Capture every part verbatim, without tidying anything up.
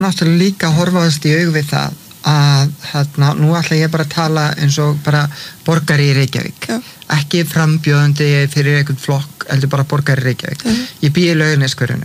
náttúrulega líka horfaðast í aug við það að hérna, nú ætla ég bara að tala eins og bara borgari í Reykjavík Já. Ekki frambjóðandi fyrir einhvern flokk heldur bara borgari í Reykjavík Já. Ég bý í Laugarneshverfinu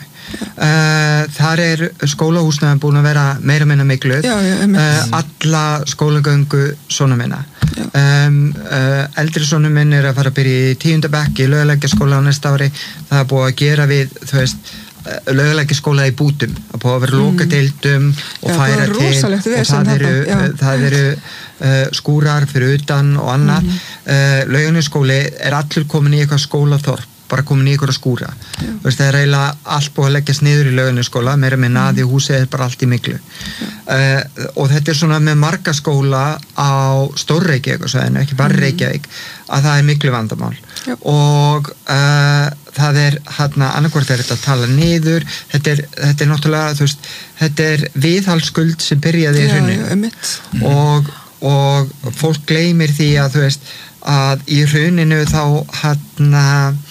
uh, þar er skólahúsnæðan búin að vera meira minna mikluð uh, alla skólagöngu sona minna um, uh, eldri sonu minn er að fara að byrja í tíunda bekk í Laugalækjarskóla á næsta ári það er búið að gera við þú veist Laugalækjarskóla í bútum að búið að vera lokadeildum og Já, færa til og það eru, það eru uh, skúrar fyrir utan og annað mm. uh, Laugarneshskóli er allur komin í eitthvað skólaþorp bara komin í ykkur að skúra Veist, það er eiginlega allt búið að leggjast niður í Laugarneshskóla meira með naði og húsið er bara allt í miklu uh, og þetta er svona með marga skóla á Stór-Reykjavík ekki bara Reykjavík að það er miklu vandamál Já. og uh, það er hérna annarkvort er þetta að tala niður þetta er, þetta er náttúrulega þú veist, þetta er viðhaldsskuld sem byrjaði í hruninu og, og fólk gleymir því að þú veist að í hruninu þá hérna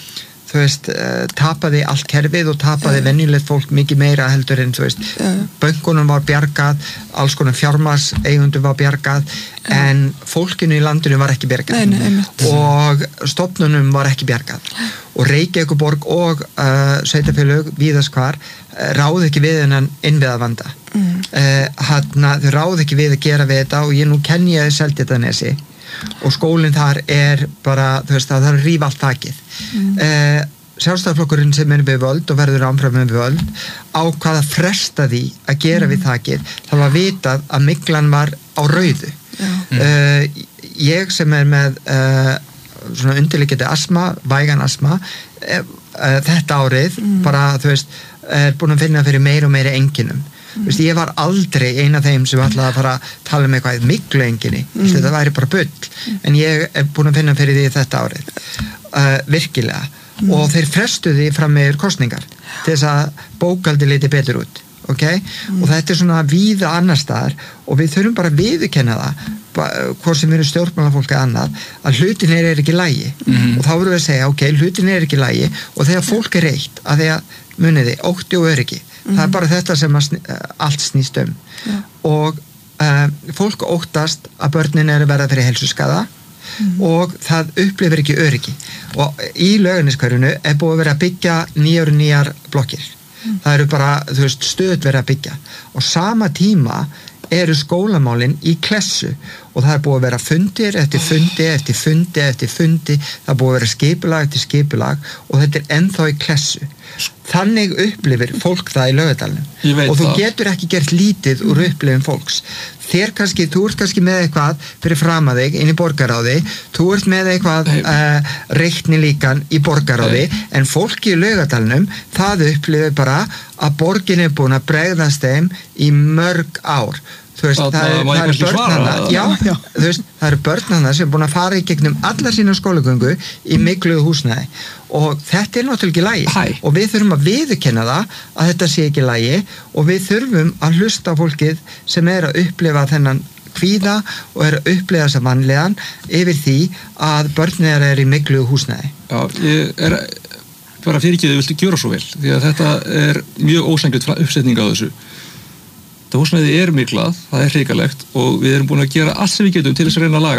þú veist, uh, tapaði allt kerfið og tapaði yeah. venjulegt fólk mikið meira heldur en þú veist, yeah. bönkunum var bjargað, alls konar fjármars eigundum var bjargað, yeah. en fólkinu í landinu var ekki bjargað nei, nei, og stofnunum var ekki bjargað og Reykjavíkurborg og uh, sveitarfélög víðast hvar uh, ráð ekki við hennan innviðavanda mm. uh, hana, þau ráð ekki við að gera við þetta og ég nú kenni ég Seltjarnarnesi og skólinn þar er bara, þú veist, það er að rífa allt þakið mm. eh, Sjálfstæðisflokkurinn sem er við völd og verður áfram með völd ákvað að fresta því að gera mm. við þakið það var vitað að myglan var á rauðu mm. eh, ég sem er með eh, svona undirliggjandi asma, vægan asma eh, eh, þetta árið mm. bara, þú veist, er búin að finna fyrir meira og meira enginum mm. Vist, ég var aldrei eina af þeim sem ætlaði að fara að tala um eitthvað mygluenginni mm. þetta væri bara bull mm. en ég er búin að finna fyrir því þetta árið uh, virkilega mm. og þeir frestuði fram með kosningar til þess að bókaldi liti betur út okay? mm. og þetta er svona víða annar staðar og við þurfum bara að viðurkenna það hvort sem eru stjórnmálafólk eða annað að hlutinir er ekki í lagi mm. og þá vorum við að segja ok, hlutinir er ekki í lagi og þegar fólk er reitt að því að muniði, ótti og öryggi mm. það er bara þetta sem sn allt snýst um ja. og uh, fólk óttast að börnin eru verða fyrir heilsuskaða mm. og það upplifir ekki öryggi og í Laugarneshverfinu er búið að vera að byggja nýjar og nýjar blokkir mm. það eru bara, þú veist, stöð verið að byggja og sama tíma eru skólamálin í klessu og það er búið að vera fundir eftir fundi eftir fundi eftir fundi það er búið að vera skipulag eftir skipulag og þetta er ennþá í klessu þannig upplifir fólk það í Laugardalnum og þú það. Getur ekki gert lítið úr upplifin fólks þér kannski, þú ert kannski með eitthvað fyrir fram að þig inn í borgaráði þú ert með eitthvað uh, reikni líkan í borgaráði Nei. En fólki í Laugardalnum það upplifir bara að borgin er búin að bregðast þeim í mörg ár þú veist, það, það, það eru börn hana já, já. Þú veist, það eru börn hana sem er búin að fara í gegnum alla sína skólagöngu í mikluðu húsnæði og þetta er náttúrulega ekki lagi Hæ. Og við þurfum að viðurkenna það að þetta sé ekki lagi og við þurfum að hlusta á fólkið sem er að upplifa þennan kvíða og er að upplifa þessa vanlíðan yfir því að börnir er í mikluðu húsnæði Já, ég er bara fyrirgefðu, viltu gjöra svo vel því að þetta er mjög ósangjöld uppsetning á þessu þetta húsnæði er miklað, það er hrikalegt og við erum búin að gera allt sem við getum til þess að reyna að laga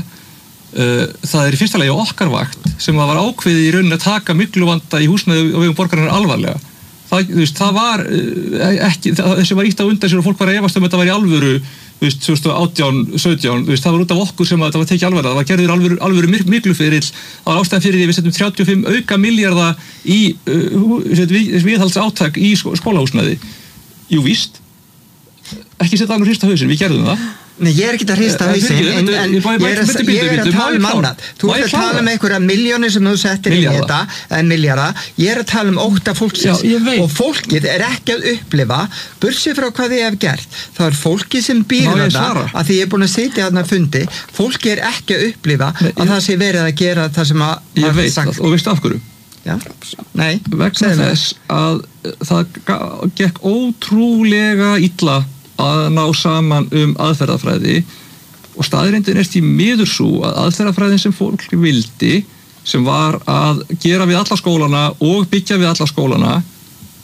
þetta það er í fyrsta lagi okkar vakt sem það var ákveðið í rauninni að taka miklu vanda í húsnæði og vegum borgarinnar alvarlega það, þú veist, það var ekki, það, þessi var ítt á undan sér og fólk var að efast um að þetta var í alvöru þú veist, tvö þúsund og átján, sautján, þú veist, það var út af okkur sem að þetta var tekið alvarlega, það var gerður alvöru, alvöru miklu fyrir, það var ástæðan fyrir því við setjum þrjátíu og fimm auka milljarða í uh, viðhalds átak í skólahúsnæði jú víst ekki setja alveg hrista hausinn, við gerðum það Nei, ég er ekki að hrista hausinn en, en ég er að, ég er að tala um annað þú ert að tala um einhverja milljónir sem þú settir í þetta, en miljara ég er að tala um ótta fólksins Já, og fólkið er ekki að upplifa bursið frá hvað þið hef gert það er fólkið sem býr þetta að því ég er búin að setja þarna fundi fólkið er ekki að upplifa Nei, að ég... það sé verið að gera það sem að ég veit það, og veistu af hverju? Já, nei vegna þess að það gekk ótrúlega illa að ná saman um aðferðafræði og staðreyndin er því miður svo að aðferðafræðin sem fólk vildi sem var að gera við alla skólana og byggja við alla skólana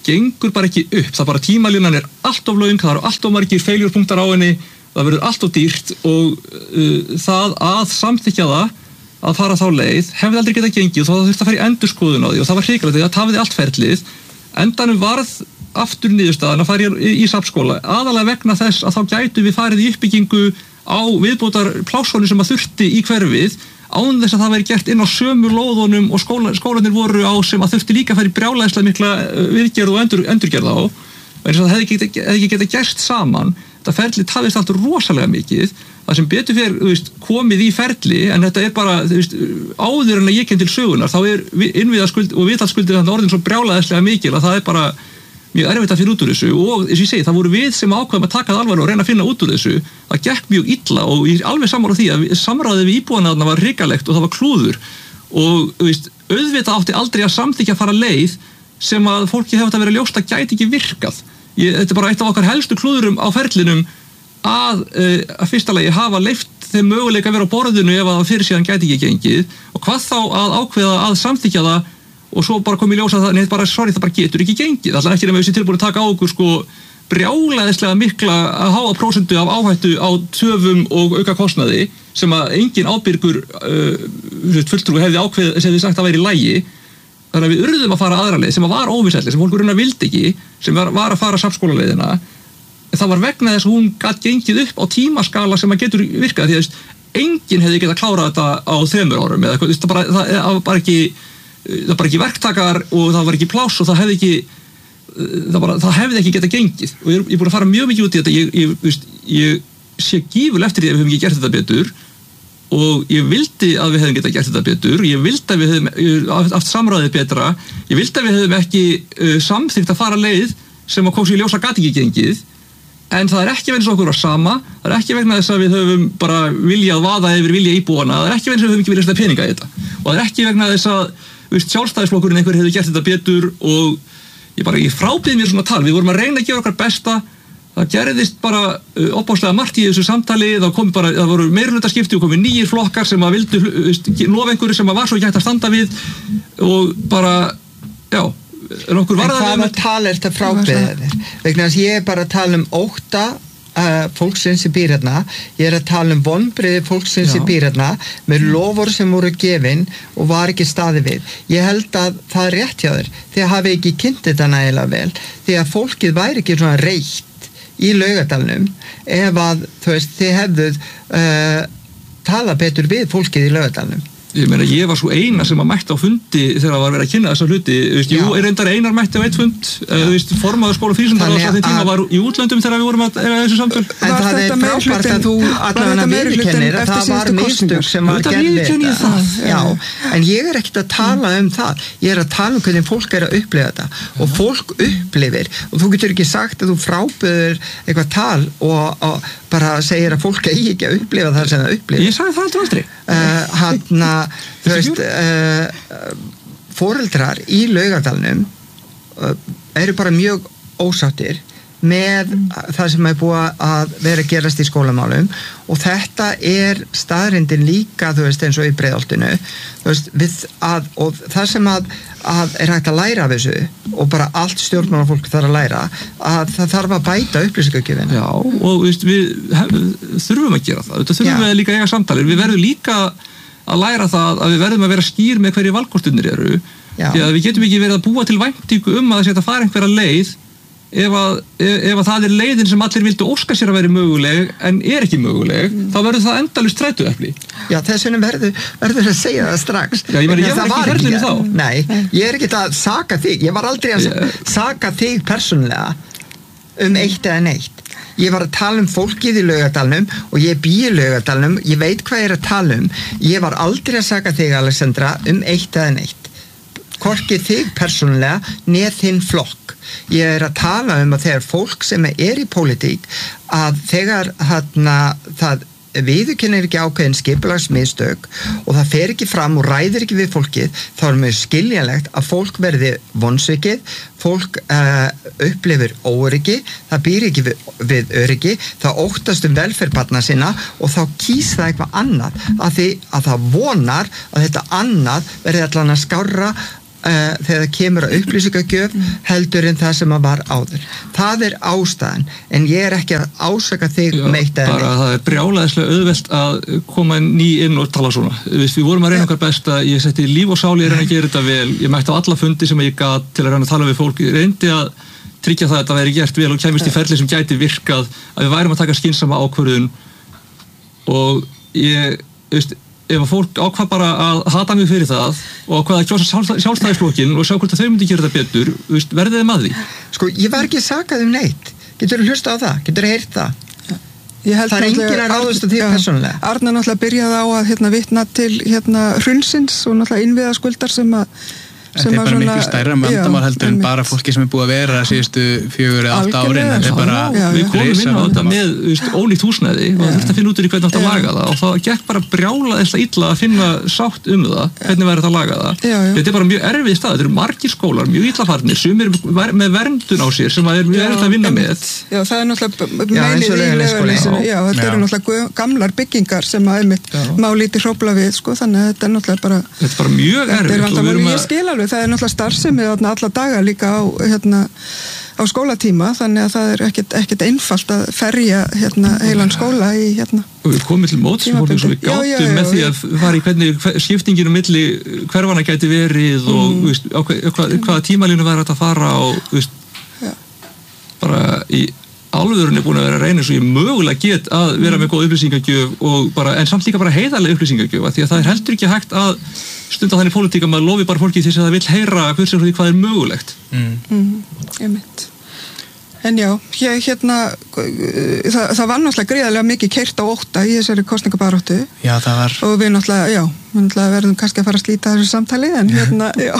gengur bara ekki upp, það bara tímalínan er allt of löng, það eru allt of margir feiljurpunktar á henni, það verður allt of dýrt og uh, það að samþykkja það að fara þá leið hefði aldrei getað gengið og þá þurfti að fara í endurskoðun á því og það var hrikalegt því að það tafiði allt ferlið. Endanum varð aftur niðurstaðan að fara í, í safnskóla aðalega vegna þess að þá gætu við farið í uppbyggingu á viðbótar plásónu sem að þurfti í hverfið án þess að það væri gert inn á sömu lóðunum og skóla, skólanir voru á sem að þurfti líka að fara í brjálæðislega mikla viðgerð og endur, endurgerð á og eins og það hefði ekki, hefði ekki getað gerst saman. Þetta ferli tafðist allt rosalega mikið, það sem betur fyrir þú veist, komið í ferli en þetta er bara þú veist, áður en að ég kem til sögunar þá er innviðaskuld og viðhaldskuldir orðin svo brjálæðislega mikil að það er bara mjög erfitt að finna út úr þessu og eins og ég segi, það voru við sem ákveðum að taka það alvarlega og reyna að finna út úr þessu. Það gekk mjög illa og ég er alveg sammála því að samráðið við íbúana þarna var hrikalegt og það var klúður og þú veist, auðvitað átti aldrei að samþykkja að fara leið sem að fólki hefði að vera ljóst að gæti ekki virkað. Ég, þetta er bara eitt af okkar helstu klúðurum á ferlinum að, uh, að fyrsta lagi hafa leyft þeim möguleika að vera á borðinu ef að fyrir síðan gæti ekki gengið og hvað þá að ákveða að samþykkja það og svo bara kom í ljós að það, neitt bara, sorry, það bara getur ekki gengið. Það er ekki nema við sér tilbúin að taka á okkur sko brjálæðislega mikla að háa prósentu af áhættu á töfum og auka kostnaði sem að engin ábyrgur uh, fulltrúi hefði ákveð sem þið sagt að væri í lagi. Þannig að við urðum að fara aðra leið sem að var óvísætli, sem fólk raun að vildi ekki, sem var, var að fara safnskólaleiðina. Það var vegna þess að hún gat gengið upp á tímaskala sem að getur virkað því að enginn hefði getað klárað þetta á þremur árum eða eitthvað, það bara, það, það var bara ekki það var bara ekki verktakar og það var ekki pláss og það hefði ekki það, bara, það hefði ekki getað gengið og ég er, ég er búin að fara mjög mikið út í þetta ég, ég, ég, ég sé gífurlega eftir því að við höfum ekki gert þetta betur og ég vildi að við hefðum getað gert þetta betur ég vildi að við hefðum haft samráðið betra ég vildi að við hefðum ekki uh, samþykkt að fara leið sem að komst í ljósa gat ekki gengið en það er ekki vegna þess að okkur var sama það er ekki vegna þess að við höfum bara viljað vaða yfir vilja íbúana það er ekki vegna þess að við höfum ekki viljað peninga í þetta og það er ekki vegna þess að veist, sjálfstæðisflokkurinn einhver hefði gert þetta betur og ég bara ég frábið mér svona tal við vorum að reyna að gera okkar besta það gerðist bara uh, opáslega margt í þessu samtali það kom bara það voru meirihlutaskipti og komið nýjir flokkar sem að vildu veist, lofa einhverju sem að var svo ekki hægt að standa við og bara já en okkur var það en hvaða tal er þetta frábriðið vegna þess að ég er bara að tala um ótta uh, fólksins í býr hérna ég er að tala um vonbriði fólksins í býr hérna með lofur sem voru gefin og var ekki staði við ég held að það er rétt hjá þér því að hafi ekki kynnt þetta nægilega vel því að fólkið væri ekki svona reitt í Laugardalnum ef að þú veist þið hefðuð uh, tala betur við fólkið í Laugardalnum Ég meina, ég var svo eina sem að mætti á fundi þegar það var verið að kynna þessa hluti. Veist, jú, er reyndar einar mætti á eitt fund, uh, veist, formaður skóla frístundar á þessum tíma var í útlöndum þegar við vorum að eiga þessu samtöl. En það er frábært að þú allavega viðurkennir að það var mistök sem var gerð þetta. Já, en ég er ekkert að tala um það. Ég er að tala um hvernig fólk er að upplifa þetta. Og fólk upplifir, og þú getur ekki sagt að þú fráböður eitthvað tal og, og bara segir að fólk eigi ekki að upplifa það sem það upplifir. Ég sagði það aldrei aldrei. Uh, hann að, þú veist, uh, foreldrar í Laugardalnum uh, eru bara mjög ósáttir með mm. það sem er búið að vera að gerast í skólamálum og þetta er staðrindin líka, þú veist, eins og í Breiðholtinu, þú veist, við að, og það sem að, að er hægt að læra af þessu og bara allt stjórnmálafólk þarf að læra, að það þarf að bæta upplýsingagjöfina. Já, og veist, við hef, þurfum að gera það, þetta þurfum Já. Við líka að eiga samtalir, við verðum líka að læra það að við verðum að vera skýr með hverju valkostirnir eru, Já. Því að við getum ekki verið að búa til væntingu um að það sé að fara einhverja leið ef að, ef, ef að það er leiðin sem allir vildu óska sér að vera möguleg en er ekki möguleg, mm. þá verður það endalaust strætuepli. Já, þess vegna verður verður að segja það strax. Já, ég, meni, ég var ekki í ferlinu þá. Nei, ég er ekki að saka þig, ég var aldrei að yeah. saka þig persónulega um eitt eða neitt. Ég var að tala um fólkið í Laugardalnum og ég bý í Laugardalnum, ég veit hvað ég er að tala um. Ég var aldrei að saka þig, Alexandra, um eitt eða neitt. Hvorki þig persónulega neð þinn flokk. Ég er að tala um að þegar fólk sem er í pólitík að þegar þarna það viðurkennir ekki ákveðin skipulagsmistök og það fer ekki fram og ræðir ekki við fólkið, þá er mjög skiljanlegt að fólk verði vonsvikið, fólk uh, upplifir óöryggi, það býr ekki við, við öryggi, það óttast um velferð barna sinna og þá kýs það eitthvað annað, að því að það vonar að þetta annað verði allan að skárra uh, þegar það kemur að upplýsingagjöf heldur en það sem að var áður. Það er ástæðan, en ég er ekki að ásaka þig Já, meitt eða bara það er brjálæðislega auðvelt að koma ný inn og tala svona. Við, við vorum að reyna okkar best að ég setti líf og sáli að reyna að gera þetta vel. Ég mætti á alla fundi sem ég gat til að reyna að tala við fólk. Ég reyndi að tryggja það að þetta væri gert vel og kæmist í ferli sem gæti virkað, að við værum að taka skynsama ákvörðun og ég, veist, ef að fólk ákvað bara að hata mig fyrir það og ákvað að kjósa sjálfstæðisflokkin og sjá hvort að þau myndi gera þetta betur, veist, verðið þeim að því. Sko, ég var ekki sakað um neitt. Getur þú hlusta á það? Getur þú heyrt það? Það er enginn að ráðast að því persónulega. Arna náttúrulega byrjaði á að hérna, vitna til hérna, hrunsins og náttúrulega innviðaskuldar sem að Þetta er bara svona, miklu stærra vandamál heldur en bara fólki sem er búið að vera síðustu fjögur eða átta árin. Þetta er bara já, við komum inn á þetta með veist, ónýtt húsnæði og það þurfti að finna út í hvernig átt að laga það og það gekk bara brjálaðislega illa að finna sátt um það, hvernig væri þetta að laga það. Já, já. Þetta er bara mjög erfið stað, þetta eru margir skólar, mjög illafarnir, sumir með verndun á sér sem er mjög erfitt að vinna með. Já, það er náttúrulega meinið í legalísinu. Já, þetta eru náttúrulega gamlar byggingar sem að má lítið hrófla við, sko, þannig að þetta er náttúrulega bara Þetta er bara mjög erfitt. Það er náttúrulega starfsemi þarna alla daga líka á, hérna, á skólatíma þannig að það er ekkert, ekkert einfalt að ferja hérna, heilan skóla í hérna. Og við komum til mótsfólk eins og við gátum með því að fara í hvernig skiptinginu milli hverfana gæti verið mm. og veist, á, hvað, hvaða tímalínu væri að fara og veist, bara í alvörun er búin að vera að reyna eins og ég mögulega get að vera með góð upplýsingagjöf og bara, en samt líka bara heiðarlega upplýsingagjöf því að það er heldur ekki hægt að stunda þannig pólitík að maður lofi bara fólki því að það vill heyra hversu því hvað er mögulegt. Mm. Mm, ég mynd. En já, hér, hérna, það, það var náttúrulega gríðarlega mikið keyrt á ótta í þessari kosningabaráttu. Já, það var. Og við náttúrulega, já, við náttúrulega verðum kannski að fara að slíta þessu samtali, en hérna, já.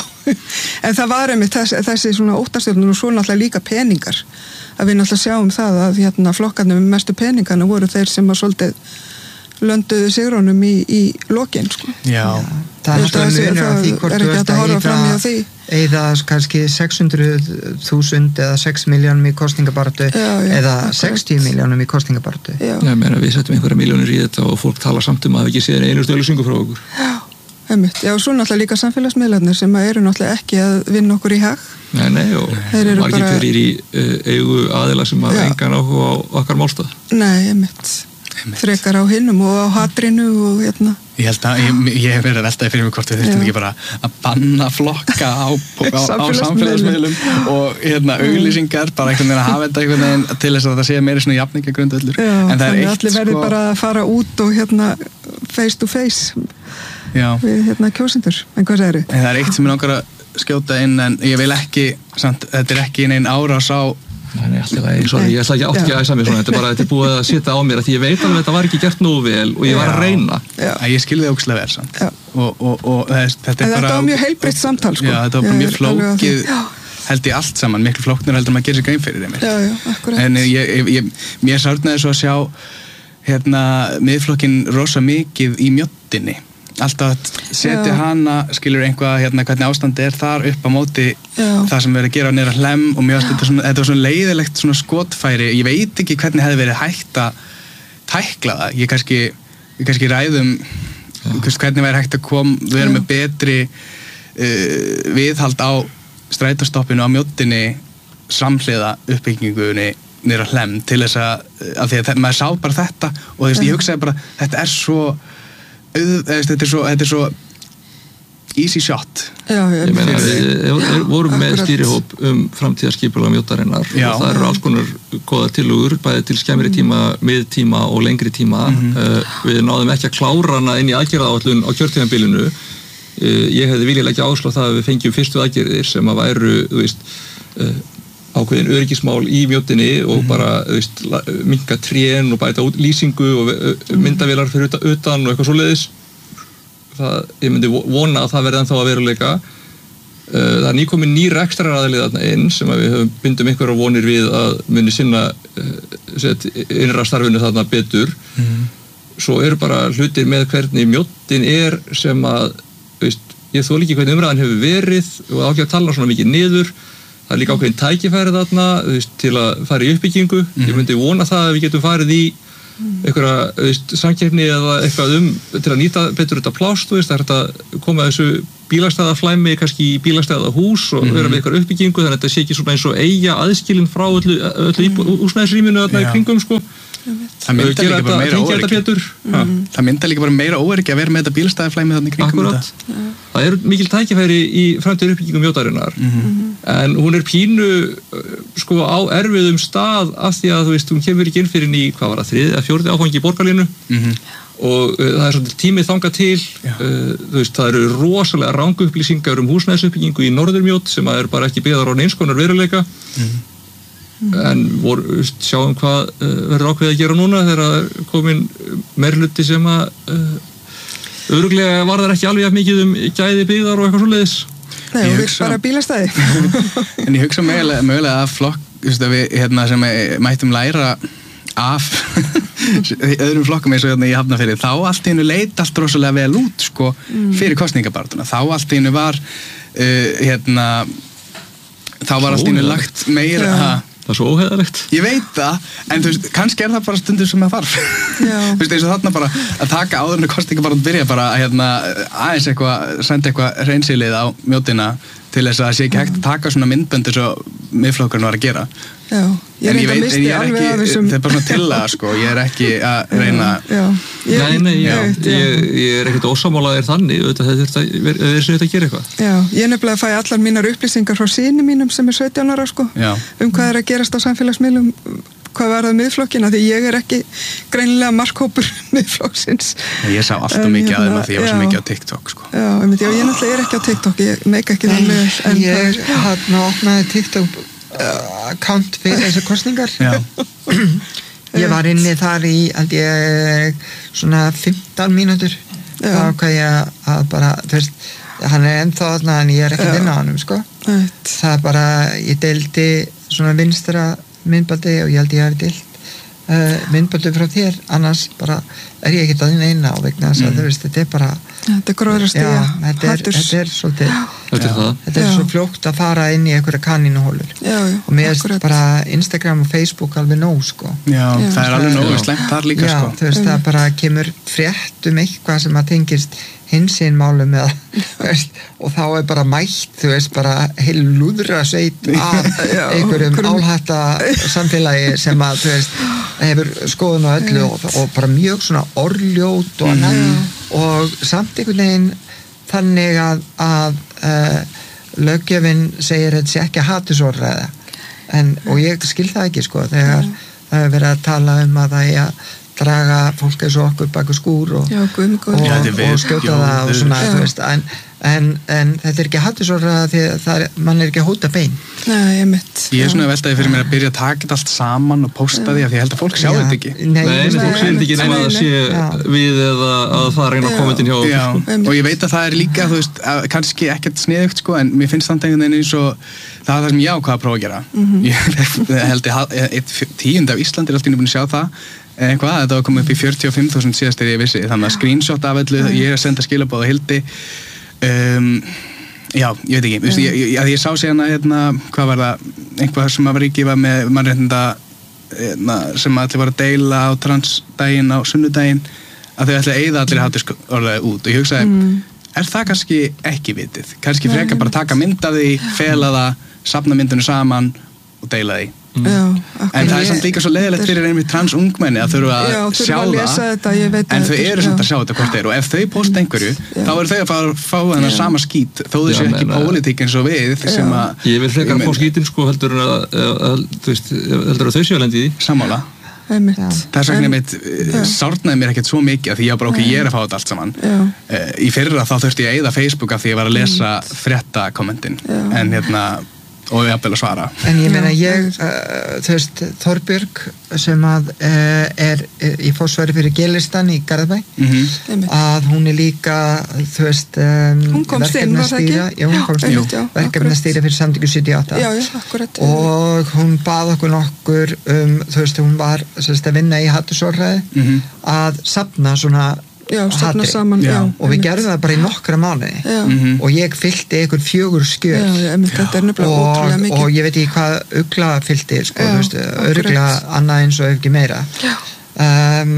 En það var einmitt þessi, þessi svona óttastjórnun og svo náttúrulega líka peningar. Að við náttúrulega sjáum það að hérna flokkarnir með mestu peningana voru þeir sem að svolítið lönduðu sigrónum í, í lokin, sko. Já. Það er alltaf munur á því hvort þú ert að eða kannski sex hundruð þúsund eða sex miljónum í kosningabaráttu eða sextíu miljónum í kosningabaráttu. Já, ég meina við setjum einhverja miljónir í þetta og fólk tala samt um að við ekki séð einu stöðlusingu frá okkur. Já, einmitt. Já, og svo náttúrulega líka samfélagsmiðlarnir sem eru náttúrulega ekki að vinna okkur í hag. Nei, nei, og margir bara fyrir í uh, eigu aðila sem að engan áhuga á okkar málstað. Nei, einmitt. Frekar á hinnum og á hatrinu og hérna. Ég held að, ég, ég hef verið að veltaði fyrir mig hvort við þurftum ekki bara að banna flokka á, á, á samfélagsmiðlum og hérna auglýsingar, bara einhvern veginn að hafa þetta einhvern veginn til þess að það sé meiri svona jafningagrundvöllur. En það er eitt allir verði sko bara að fara út og hérna face to face Já. Við hérna kjósendur. En hvað segirðu? En það er eitt sem ég langar að skjóta inn en ég vil ekki, samt, þetta er ekki neinn árás á Nei, alltaf það er, sorry, ég ætla ekki átt ekki að æsa mig svona, þetta er bara, þetta er búið að setja á mér að því ég veit alveg að þetta var ekki gert nógu vel og ég var að reyna. Já, ég skilði það ógeðslega vel samt. Og, og, og þetta er en bara... Þetta var mjög heilbrigt samtal, sko. Já, þetta var bara mjög flókið, held ég allt saman, miklu flóknir heldur maður að gera sér grein fyrir þeim. Já, já, akkurat. En ég, ég, ég, mér sárnaði svo að sjá, hérna, miðflokkinn rosa mikið í mjóttinni. Alltaf að setja hana, skilur einhvað hérna, hvernig ástandi er þar upp á móti Já. Það sem verið að gera nýra hlem og mjög þetta, svona, þetta var svona leiðilegt svona skotfæri ég veit ekki hvernig hefði verið hægt að tækla það, ég kannski ég kannski ræðum hvernig verið hægt að kom, við erum með betri uh, viðhald á strætóstoppinu á mjóttinni samhliða uppbyggingunni nýra hlem til þess að, að því að maður sá bara þetta og þú veist, ég hugsaði bara, þetta er svo Þetta er svo, þetta er svo easy shot. Já, ég, ég meina, við vorum með stýrihóp um framtíðarskipulag mjóttarinnar og það eru alls konar góða tillögur, bæði til skemmri tíma, miðtíma og lengri tíma. Mm-hmm. uh, við náðum ekki að klára hana inn í aðgerðaáætlun á kjörtímabilinu. Uh, ég hefði viljað leggja áherslu á það að við fengjum fyrstu aðgerðir sem að væru, þú veist, uh, ákveðin öryggismál í mjóttinni og mm-hmm. bara, þú veist, minnka trén og bæta út lýsingu og myndavélar fyrir utan, utan og eitthvað svoleiðis. Það, ég myndi vona að það verði ennþá að veruleika. Það er nýkomin ný rekstraraðili þarna inn sem að við höfum bindum einhverja vonir við að muni sinna innra starfinu þarna betur. Mm-hmm. Svo eru bara hlutir með hvernig mjóttin er sem að, veist, ég þoli ekki hvernig umræðan hefur verið og ákveð að tala svona mikið niður. Það er líka ákveðin tækifæri þarna veist, til að fara í uppbyggingu. Mm-hmm. Ég myndi vona það að við getum farið í einhverja samkeppni eða eitthvað um til að nýta betur þetta plást, veist, það er hægt að koma þessu bílastæðaflæmi kannski í bílastæðahús og vera með eitthvað uppbyggingu þannig að þetta sé ekki svona eins og eiga aðskilin frá öllu, öllu húsnæðisrýminu þarna í kringum sko. Það myndar líka bara meira óöryggi mm. Það myndar líka bara meira óöryggi að vera með þetta bílastæðaflæmi þannig kringum Akkurat. Þetta Það eru mikil tækifæri í framtíðar uppbyggingum mjótarinnar mm-hmm. en hún er pínu sko á erfiðum stað af því að þú veist, hún kemur ekki inn fyrir í hvað var það, þriði eða fjórði áfangi í borgarlínu mm-hmm. og uh, það er svolítið tímið þangað til uh, þú veist, það eru rosalega ranguupplýsingar um húsnæðisuppbyggingu í Norðurmjót sem að er bara ekki byggðar á neins konar veruleika mm-hmm. en vor, veist, sjáum hvað uh, verður ákveðið að gera núna þegar komin meirhluti sem að uh, örugglega var það ekki alveg jafn mikið um gæði byggðar og eitthvað svoleiðis. Nei, og við bara bílastæði. En ég hugsa mögulega, mögulega að flokk, veist, að við hérna, sem mættum læra af öðrum flokkum eins og hérna í Hafnarfirði, þá allt í einu leit allt rosalega vel út sko, fyrir kosningabarátuna. Þá allt í einu var uh, hérna, þá var allt í einu lagt meira ja. Það er svo óheðalegt. Ég veit það, en þú veist, kannski er það bara stundur sem það þarf. Þú veist, eins og þarna bara að taka áður en kostinga bara að byrja bara að hérna, aðeins eitthvað, senda eitthvað reynsilið á mjótina til þess að það sé ekki hægt að taka svona myndbönd eins og miðflokkurinn var að gera. Já, ég reynda að misti alveg að þessum... Það er bara svona tillaga, sko, ég er ekki að reyna... Já, já. Nei, nei, já, ég, ég er ekkert ósammálaðir þannig, þetta er sem þetta að gera eitthvað. Já, ég nefnilega fæ allar mínar upplýsingar frá syni mínum sem er sautján ára, sko, já. Um hvað er að gerast á samfélagsmiðlum, hvað var það miðflokkina, því ég er ekki greinilega markhópur miðflokksins. Ég sá alltaf mikið að þeim að því ég var svo mikið á TikTok, sko. Já, ég náttúrulega er ekki á TikTok, ég meika ekki það með... En ég hérna opnaði TikTok account fyrir þessu kostningar. Ég var inni þar í held ég svona fimmtán mínútur þá hvað ég að bara þú veist, hann er ennþá þarna en ég er ekki inn á honum sko. Það er bara, ég deildi svona vinstra myndbaldi og ég held ég hafi deilt uh, myndbaldi frá þér, annars bara er ég ekki að eina á vegna þess að þú veist, þetta er bara þetta er gróðrastíða, þetta er, þetta er svolítið Þetta er, þetta er svo fljótt að fara inn í einhverja kanínuhólur og mér veist bara Instagram og Facebook alveg nóg sko. Já, já það er alveg nóg slæmt þar líka já, sko. Þú veist, það bara kemur frétt um eitthvað sem að tengist hinsinn málum eða, veist, og þá er bara mætt, þú veist, bara heil lúðra sveit af einhverjum álhætta samfélagi sem að, þú veist, hefur skoðun á öllu og, og bara mjög svona orðljót og annað mm. og samt einhvern veginn þannig að, að uh, löggjöfin segir að þetta sé ekki hatursorðræða en, og ég skil það ekki sko þegar mm. það hefur verið að tala um að það er að draga fólk eins og okkur baku skúr og, já, guð, guð. og, já, og, og skjóta já, það og svona, þú veist, en, en, en þetta er ekki hatursorðræða því að það er, mann er ekki að hóta bein. Nei, ég mitt. Ég er svona veltaði fyrir mér að byrja að taka þetta allt saman og posta því að ég held að fólk sjá þetta ekki. Nei, nei, nei fólk sér þetta ekki nema að sé við eða að það reyna að kommentin hjá okkur. Já, sko. Og ég veit að það er líka, þú veist, kannski ekkert sniðugt sko, en mér finnst þannig einhvern veginn eins og það er það sem ég ákvað að prófa að gera. Mm-hmm. Ég held að eitt tíund af Íslandi er alltaf búin að sjá það eitthvað, þetta var komið upp í fjörutíu og fimm þúsund síðast þegar ég vissi, þannig að screenshot af öllu, ég er að senda skilaboð á Hildi um, já, ég veit ekki, Vistu, ég, ég, að ég sá síðan að hérna, hvað var það, einhvað sem að var ekki var með mannréttinda hérna, sem allir var að deila á transdaginn á sunnudaginn, að þau ætla að eyða allir hatursorðræðu út og ég hugsaði mm. er það kannski ekki vitið, kannski frekar bara taka mynd af því, fela það, safna myndinu saman og deila því. Mm. Já, en það er samt líka svo leiðilegt fyrir einmitt trans ungmenni að þurfa að já, sjá að það þetta, en þau eru samt að sjá þetta hvort þeir og ef þau posta einhverju já. Þá eru þau að fá, fá þennan sama skít þó þau séu ekki pólitík eins og við sem að ég vil frekar að fá skítinn sko heldur en að, að, veist, heldur að þau séu að lendi í því sammála það er svona einmitt sárnaði mér ekkert svo mikið að því ég bara okkur ég er að fá þetta allt saman uh, í fyrra þá þurfti ég að eyða Facebook af því ég var að lesa frétta kommentin en hérna og við að svara. En ég meina ég, uh, þú veist, Þorbjörg sem að uh, er uh, í fósværi fyrir G-listan í Garðabæ mm-hmm. að hún er líka, þú veist um, hún komst inn, var það ekki? Já, hún komst inn, verkefnastýra fyrir Samtökin sjötíu og átta já, já, akkurat og hún bað okkur nokkur um, þú veist, hún var sérst, að vinna í hatursorðræðu mm-hmm. að safna svona já, stefna saman já, og við gerðum það bara í nokkra mánuði mm-hmm. og ég fyllti einhver fjögur skjöl já, einmitt, þetta er nefnilega ótrúlega mikið og ég veit ekki hvað ugla fyllti sko, þú veist, örgla annað eins og ef ekki meira um,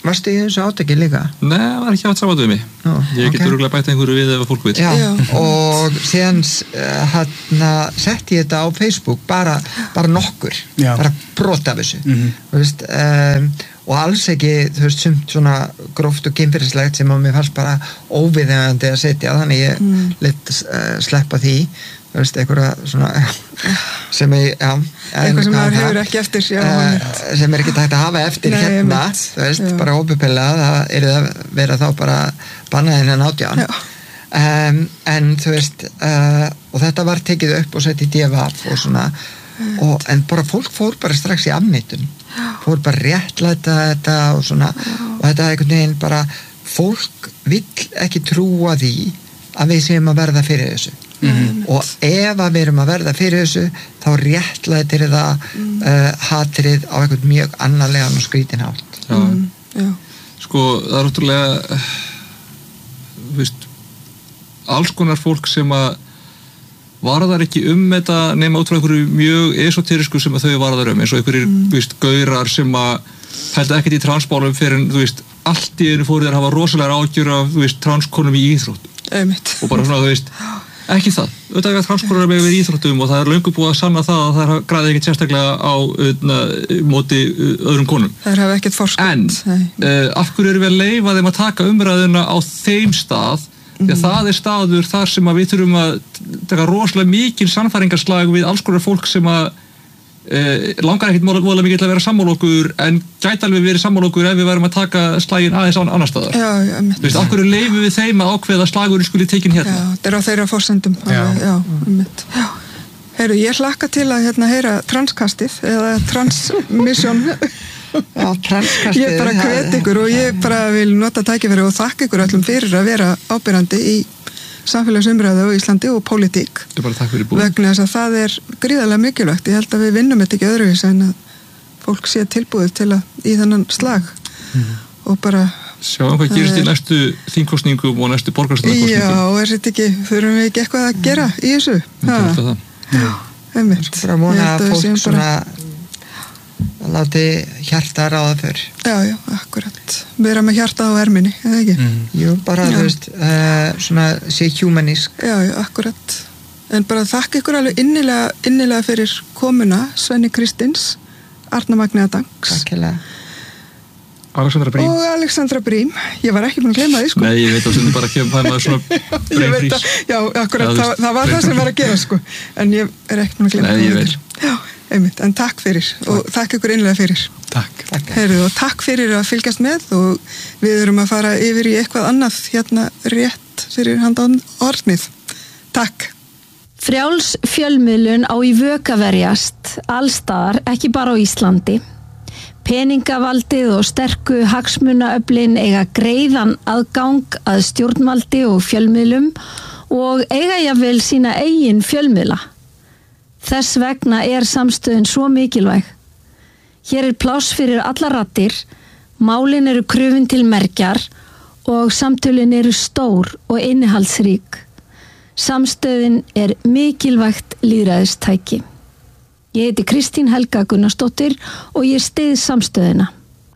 Varstu í þessu átaki líka? Nei, það var ekki átt saman við mig. Ó, ég get ok. örugglega bætt einhverju við ef fólk vil. Já, Já. og síðan uh, hérna setti ég þetta á Facebook bara, bara nokkur, Já. bara brot af þessu. Mhm. Þú veist, um, og alls ekki, þú veist, sumt svona gróft og kynferðislegt sem að mér fannst bara óviðeigandi að setja, þannig ég mm. lit uh, sleppa því, þú veist, einhverja svona sem ég, já Eitthvað sem maður hefur ekki eftir, já, uh, sem er ekki tægt að hafa eftir Nei, hérna, einmitt. þú veist, Já. bara óbyrpilla, það er það vera þá bara bannaðin en átján. Já. Um, en þú veist, uh, og þetta var tekið upp og sett í D V A og svona, og, en bara fólk fór bara strax í afneitun, fór bara réttlæta þetta og svona, og þetta er einhvern veginn bara, fólk vill ekki trúa því að við séum að verða fyrir þessu. Mm. og ef að við erum að verða fyrir þessu þá réttlætir það mm. uh, hatrið á einhvern mjög annarlegan og skrítin hátt. Já. Mm, já. Sko, það er ótrúlega þú veist alls konar fólk sem að varðar ekki um þetta nema út frá einhverju mjög esoterísku sem að þau varðar um, eins og einhverjir mm. þú veist, gaurar sem að held ekkert í transbálum fyrir en þú veist, allt í einu fóru þeir að hafa rosalega ágjör af, þú veist, transkonum í íþrótt Einmitt. og bara svona, þú veist ekki það, auðvitað ekki að transkorar með verið íþróttum og það er löngu búið að sanna það að það er græði ekkert sérstaklega á öðna, móti öðrum konum. Það hafa ekkert forskot. En uh, af hverju erum við að leyfa þeim að taka umræðuna á þeim stað því að það er staður þar sem að við þurfum að taka rosalega mikinn sannfæringarslag við alls konar fólk sem að uh, langar ekkert móðlega mikið til að vera sammála okkur en gæti alveg verið sammála okkur ef við værum að taka slaginn aðeins án annar staðar. Já, já, mitt. Þú veist, af hverju leyfum við þeim að ákveða að slagurinn skuli tekinn hérna? Já, þetta er á þeirra forsendum. Já. Já, mitt. Já. Heyru, ég hlakka til að hérna heyra transkastið eða transmission. Já, transkastið. Ég bara hvet ykkur og ég bara vil nota tækifæri og þakka ykkur öllum fyrir að vera ábyrjandi í samfélagsumræðu á Íslandi og pólitík. Þetta er bara takk fyrir búið. Vegna þess að það er gríðarlega mikilvægt. Ég held að við vinnum þetta ekki öðruvís en að fólk sé tilbúið til að í þennan slag mm. og bara sjáum hvað gerist í næstu þingkosningum og næstu borgarstjórnarkosningum. Já, er þetta ekki, þurfum við ekki eitthvað að gera í þessu? Það er það. Já, einmitt. Bara vona að fólk svona láti hjarta ráða fyrr. Já, já, akkurat. Vera með hjarta á erminni, eða ekki? Mm. Jú, bara, Já. þú veist, uh, svona sé humanísk. Já, já, akkurat. En bara þakka ykkur alveg innilega, innilega fyrir komuna, Svenni Kristins, Arna Magnea Dangs Takk hérlega. Alexandra Brím. og Alexandra Brím. Ég var ekki búin að gleyma því, sko. Nei, ég veit að stundum bara kemur það með svona Ég brain veit freeze. að, já, akkurat, Já, þú það, veist, það var brain það sem var að gera, sko. En ég er ekki búin að gleyma Nei, það ég heldur. Já, einmitt, en takk fyrir og takk ykkur innlega fyrir. Takk. Takk. Heyrðu, og takk fyrir að fylgjast með og við erum að fara yfir í eitthvað annað hérna rétt fyrir handan orðnið. Takk. Frjáls fjölmiðlun á í vök að verjast allstaðar, ekki bara á Íslandi. Peningavaldið og sterku hagsmunaöflin eiga greiðan aðgang að stjórnvaldi og fjölmiðlum og eiga jafnvel sína eigin fjölmiðla. Þess vegna er samstöðin svo mikilvæg. Hér er pláss fyrir alla raddir, málin eru krufin til mergjar og samtölin eru stór og innihaldsrík. Samstöðin er mikilvægt lýðræðistæki. Ég heiti Kristín Helga Gunnarsdóttir og ég styð samstöðina.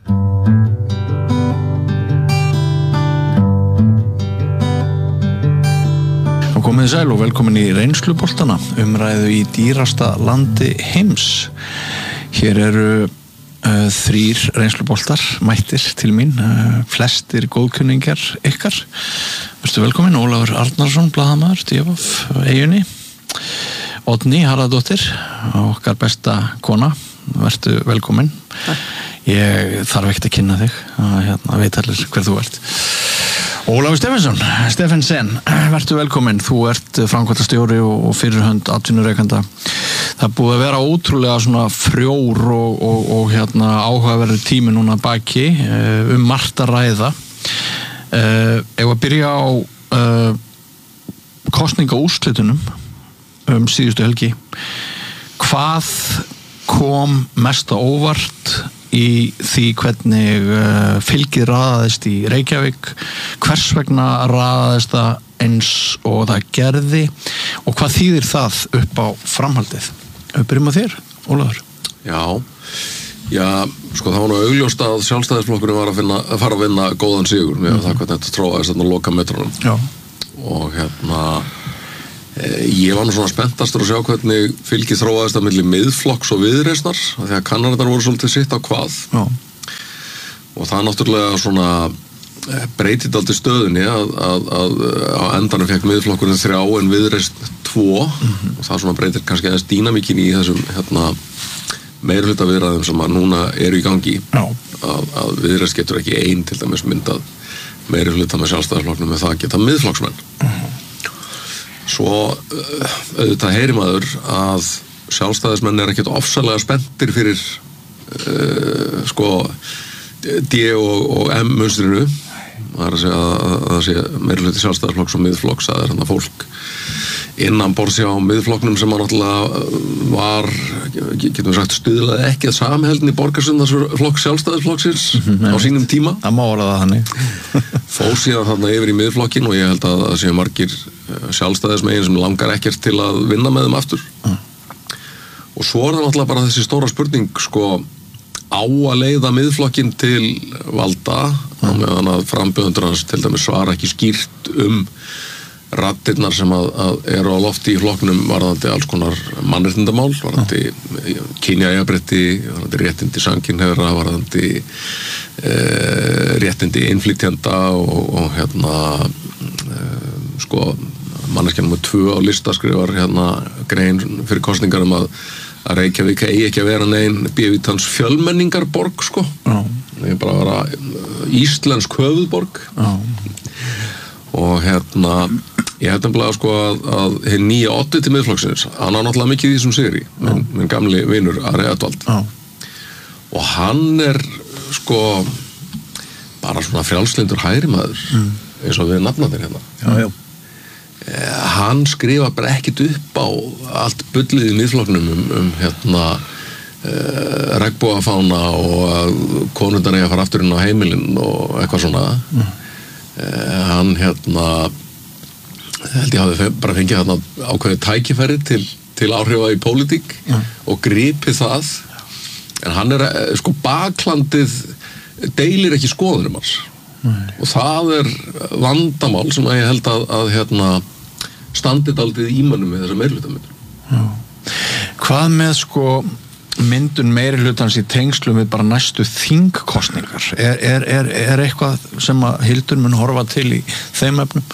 Og komið sæl og velkomin í reynsluboltana, umræðu í dýrasta landi heims. Hér eru uh, þrýr reynsluboltar mættir til mín, uh, flestir góðkunningjar ykkar. Verstu velkomin, Ólafur Arnarsson, blaðamaður, D V F, Eyjunni. Oddný Harðardóttir, okkar besta kona, vertu velkomin. Takk. Ég þarf ekkert að kynna þig, að hérna, veit allir hver þú ert. Ólafur Steffensson, Steffensen, vertu velkomin. Þú ert framkvæmdastjóri og fyrirhönd atvinnurekanda. Það er búið að vera ótrúlega svona frjór og, og, og hérna, áhugaverður tími núna baki um margt að ræða. Ef að byrja á uh, kosningaúrslitunum um síðustu helgi, hvað kom mest á óvart í því hvernig uh, fylgið raðaðist í Reykjavík, hvers vegna raðaðist það eins og það gerði og hvað þýðir það upp á framhaldið? Við byrjum á þér, Ólafur. Já, Já, sko það var nú augljóst að sjálfstæðisflokkurinn var að, finna, að fara að vinna góðan sigur með mm. það hvernig þetta tróðaðist þarna loka metrónum. Já. Og hérna, e, ég var nú svona spenntastur að sjá hvernig fylgið þróaðist að milli miðflokks og viðreisnar, þegar kannarnar voru svolítið sitt á hvað. Já. Og það náttúrulega svona breytið aldrei stöðunni að, að, að á endanum fekk miðflokkurinn þrjá en viðreisn tvo mm-hmm. og það svona breytir kannski aðeins dýnamíkin í þessum hérna meirhluta viðræðum sem að núna eru í gangi að, að viðreisn getur ekki ein til dæmis myndað meirhluta með sjálfstæðisflokknum með það geta miðflokksmenn uh-huh. Svo auðvitað heyri maður að sjálfstæðismenn er ekkert ofsalega spenntir fyrir uh, sko D og, og M munstrinu það er að segja að það sé meirhluti sjálfstæðisflokks og miðflokks það er hann að fólk innan borðs á miðflokknum sem að náttúrulega var, getum við sagt, stuðlaði ekki að samheldni borgarsundarsflokks sjálfstæðisflokksins mm-hmm, á sínum tíma. Það má orða það hannig. Fór síðan þarna yfir í miðflokkin og ég held að það séu margir sjálfstæðismegin sem langar ekkert til að vinna með þeim aftur. Mm. Og svo er það náttúrulega bara þessi stóra spurning, sko, á að leiða miðflokkin til valda, mm. á meðan að frambjóðendur hans til dæmis svara ekki skýrt um raddirnar sem að, að eru á lofti í flokknum varðandi alls konar mannréttindamál, varðandi ja. kynjajafnrétti, varðandi réttindi samkynhneigðra, varðandi e, réttindi innflytjenda og, og hérna e, sko manneskja númer tvö á lista skrifar hérna grein fyrir kosningar um að, að Reykjavík eigi ekki að vera nein bíóvítans fjölmenningarborg sko. Já. Það er bara að vera íslensk höfuðborg. Já. Og hérna ég hef nefnilega sko að, að hinn nýja oddviti miðflokksins, hann á náttúrulega mikið í þessum sigri, minn, minn gamli vinur Ari Edvald Já. Og hann er sko bara svona frjálslyndur hægrimaður mm. eins og við nafnarnir hérna já, já. Eh, hann skrifa bara ekkit upp á allt bullið í miðflokknum um, um hérna eh, regnbogafána og að konundar eiga að fara aftur inn á heimilinn og eitthvað svona mm. eh, hann hérna held ég hafi bara fengið hérna ákveðið tækifæri til, til áhrifa í pólitík ja. Og gripið það en hann er sko baklandið deilir ekki skoðunum hans Nei. Og það er vandamál sem að ég held að, að hérna standið aldrei í mannum með þessa meirihlutamyndun Hvað með sko myndun meirihlutans í tengslum við bara næstu þingkosningar er, er, er, er eitthvað sem að Hildur mun horfa til í þeim efnum?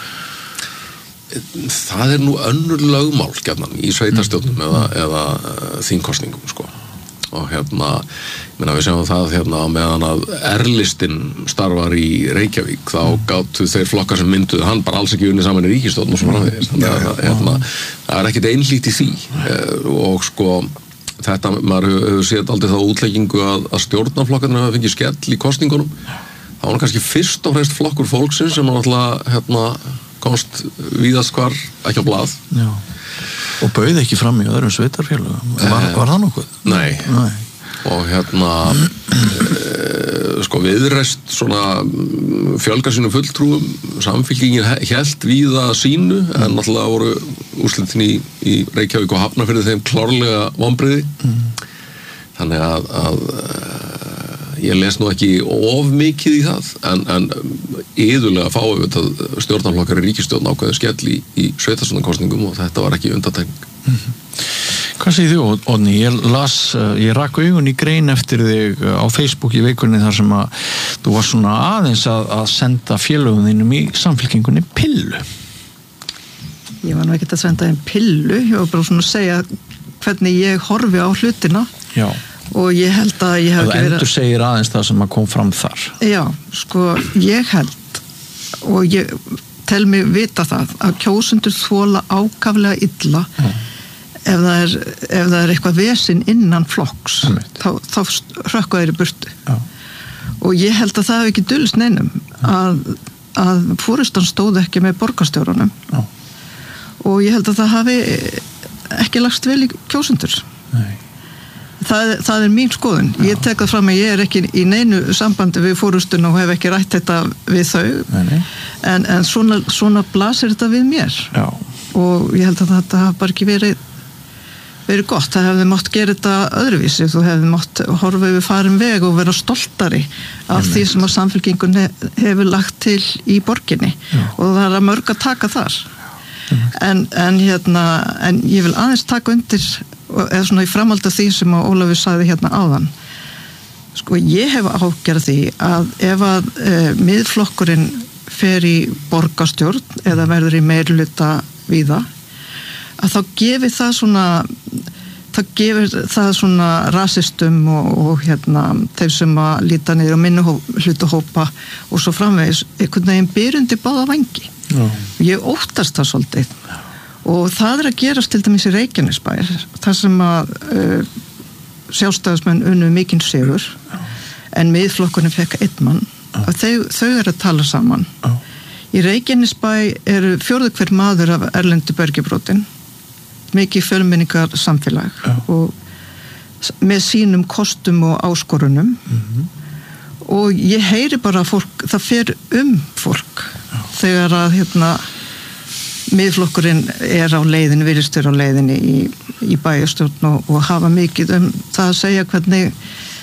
Það er nú önnur lögmál gjarnan í sveitarstjórnum mm. eða, eða uh, þingkosningum sko. Og hérna, ég meina við sjáum það hérna meðan að R-listinn starfar í Reykjavík þá gátu þeir flokkar sem mynduðu hann bara alls ekki unni saman í ríkisstjórn og svo framvegis. Þannig að ja, hérna, það er ekkert einhlít í því uh, og sko þetta, maður hefur séð aldrei þá útleggingu að, að stjórnarflokkarnir hafa fengið skell í kosningunum. Það var kannski fyrst og fremst flokkur fólksins sem náttúrulega hérna komst víðast hvar ekki á blað Já. Og bauð ekki fram í öðrum sveitarfélögum var, var það nokkuð? Nei, Nei. Og hérna e, sko viðreist svona fjölga sínum fulltrúum samfylkingin hélt víða sínu en náttúrulega voru úrslitin í, í Reykjavík og Hafnarfirði þeim klárlega vonbrigði mm. Þannig að, að ég les nú ekki of mikið í það en, en yðurlega fáum við þetta stjórnarflokkar í ríkisstjórn ákveðu skell í, í sveitarstjórnarkosningum og þetta var ekki undantekning mm-hmm. Hvað segir þú, Odni? Ég las, ég rak augun í grein eftir þig á Facebook í vikunni þar sem að þú var svona aðeins að, að senda félögum þínum í samfylkingunni pillu Ég var nú ekkert að senda þeim pillu ég var bara svona að segja hvernig ég horfi á hlutina Já og ég held að ég hef ekki verið... Þú endur segir aðeins það sem að kom fram þar. Já, sko, ég held og ég tel mig vita það að kjósendur þola ákaflega illa mm. ef, það er, ef það er eitthvað vesinn innan flokks, mm. þá, þá hrökka þeir í burtu. Já. Og ég held að það hef ekki dulist neinum að, að forystan stóð ekki með borgarstjórunum Já. Og ég held að það hafi ekki lagst vel í kjósendur. Nei. Það, það er mín skoðun. Já. Ég tek það fram að ég er ekki í neinu sambandi við fórustuna og hef ekki rætt þetta við þau nei, nei. En, en svona, svona blasir þetta við mér Já. Og ég held að þetta hafa bara ekki verið verið gott, það hefði mátt gera þetta öðruvísi, þú hefði mátt horfa yfir farin veg og vera stoltari af Amen. Því sem að Samfylkingun hefur lagt til í borginni Já. Og það er að mörg að taka þar en, en hérna en ég vil aðeins taka undir eða svona í framhaldi af því sem að Ólafur sagði hérna áðan sko ég hef ágjörð því að ef að e, miðflokkurinn fer í borgarstjórn eða verður í meirihluta víða að þá gefi það svona það gefur það svona rasistum og, og hérna þeir sem að líta niður á minni hlutahópa og svo framvegis einhvern veginn byrjundi báða vangi Já. Ég óttast það svolítið og það er að gerast til dæmis í Reykjanesbæ þar sem að uh, sjálfstæðismenn unnu mikinn sigur Já. En miðflokkurinn fekk einn mann og þau, þau eru að tala saman Já. Í Reykjanesbæ eru fjórðu hver maður af erlendu bergibrotin mikið fjölmenningar samfélag Já. Og með sínum kostum og áskorunum mm-hmm. og ég heyri bara fólk, það fer um fólk Já. Þegar að hérna miðflokkurinn er á leiðinni, virðist er á leiðinni í, í bæjarstjórn og, og hafa mikið um það að segja hvernig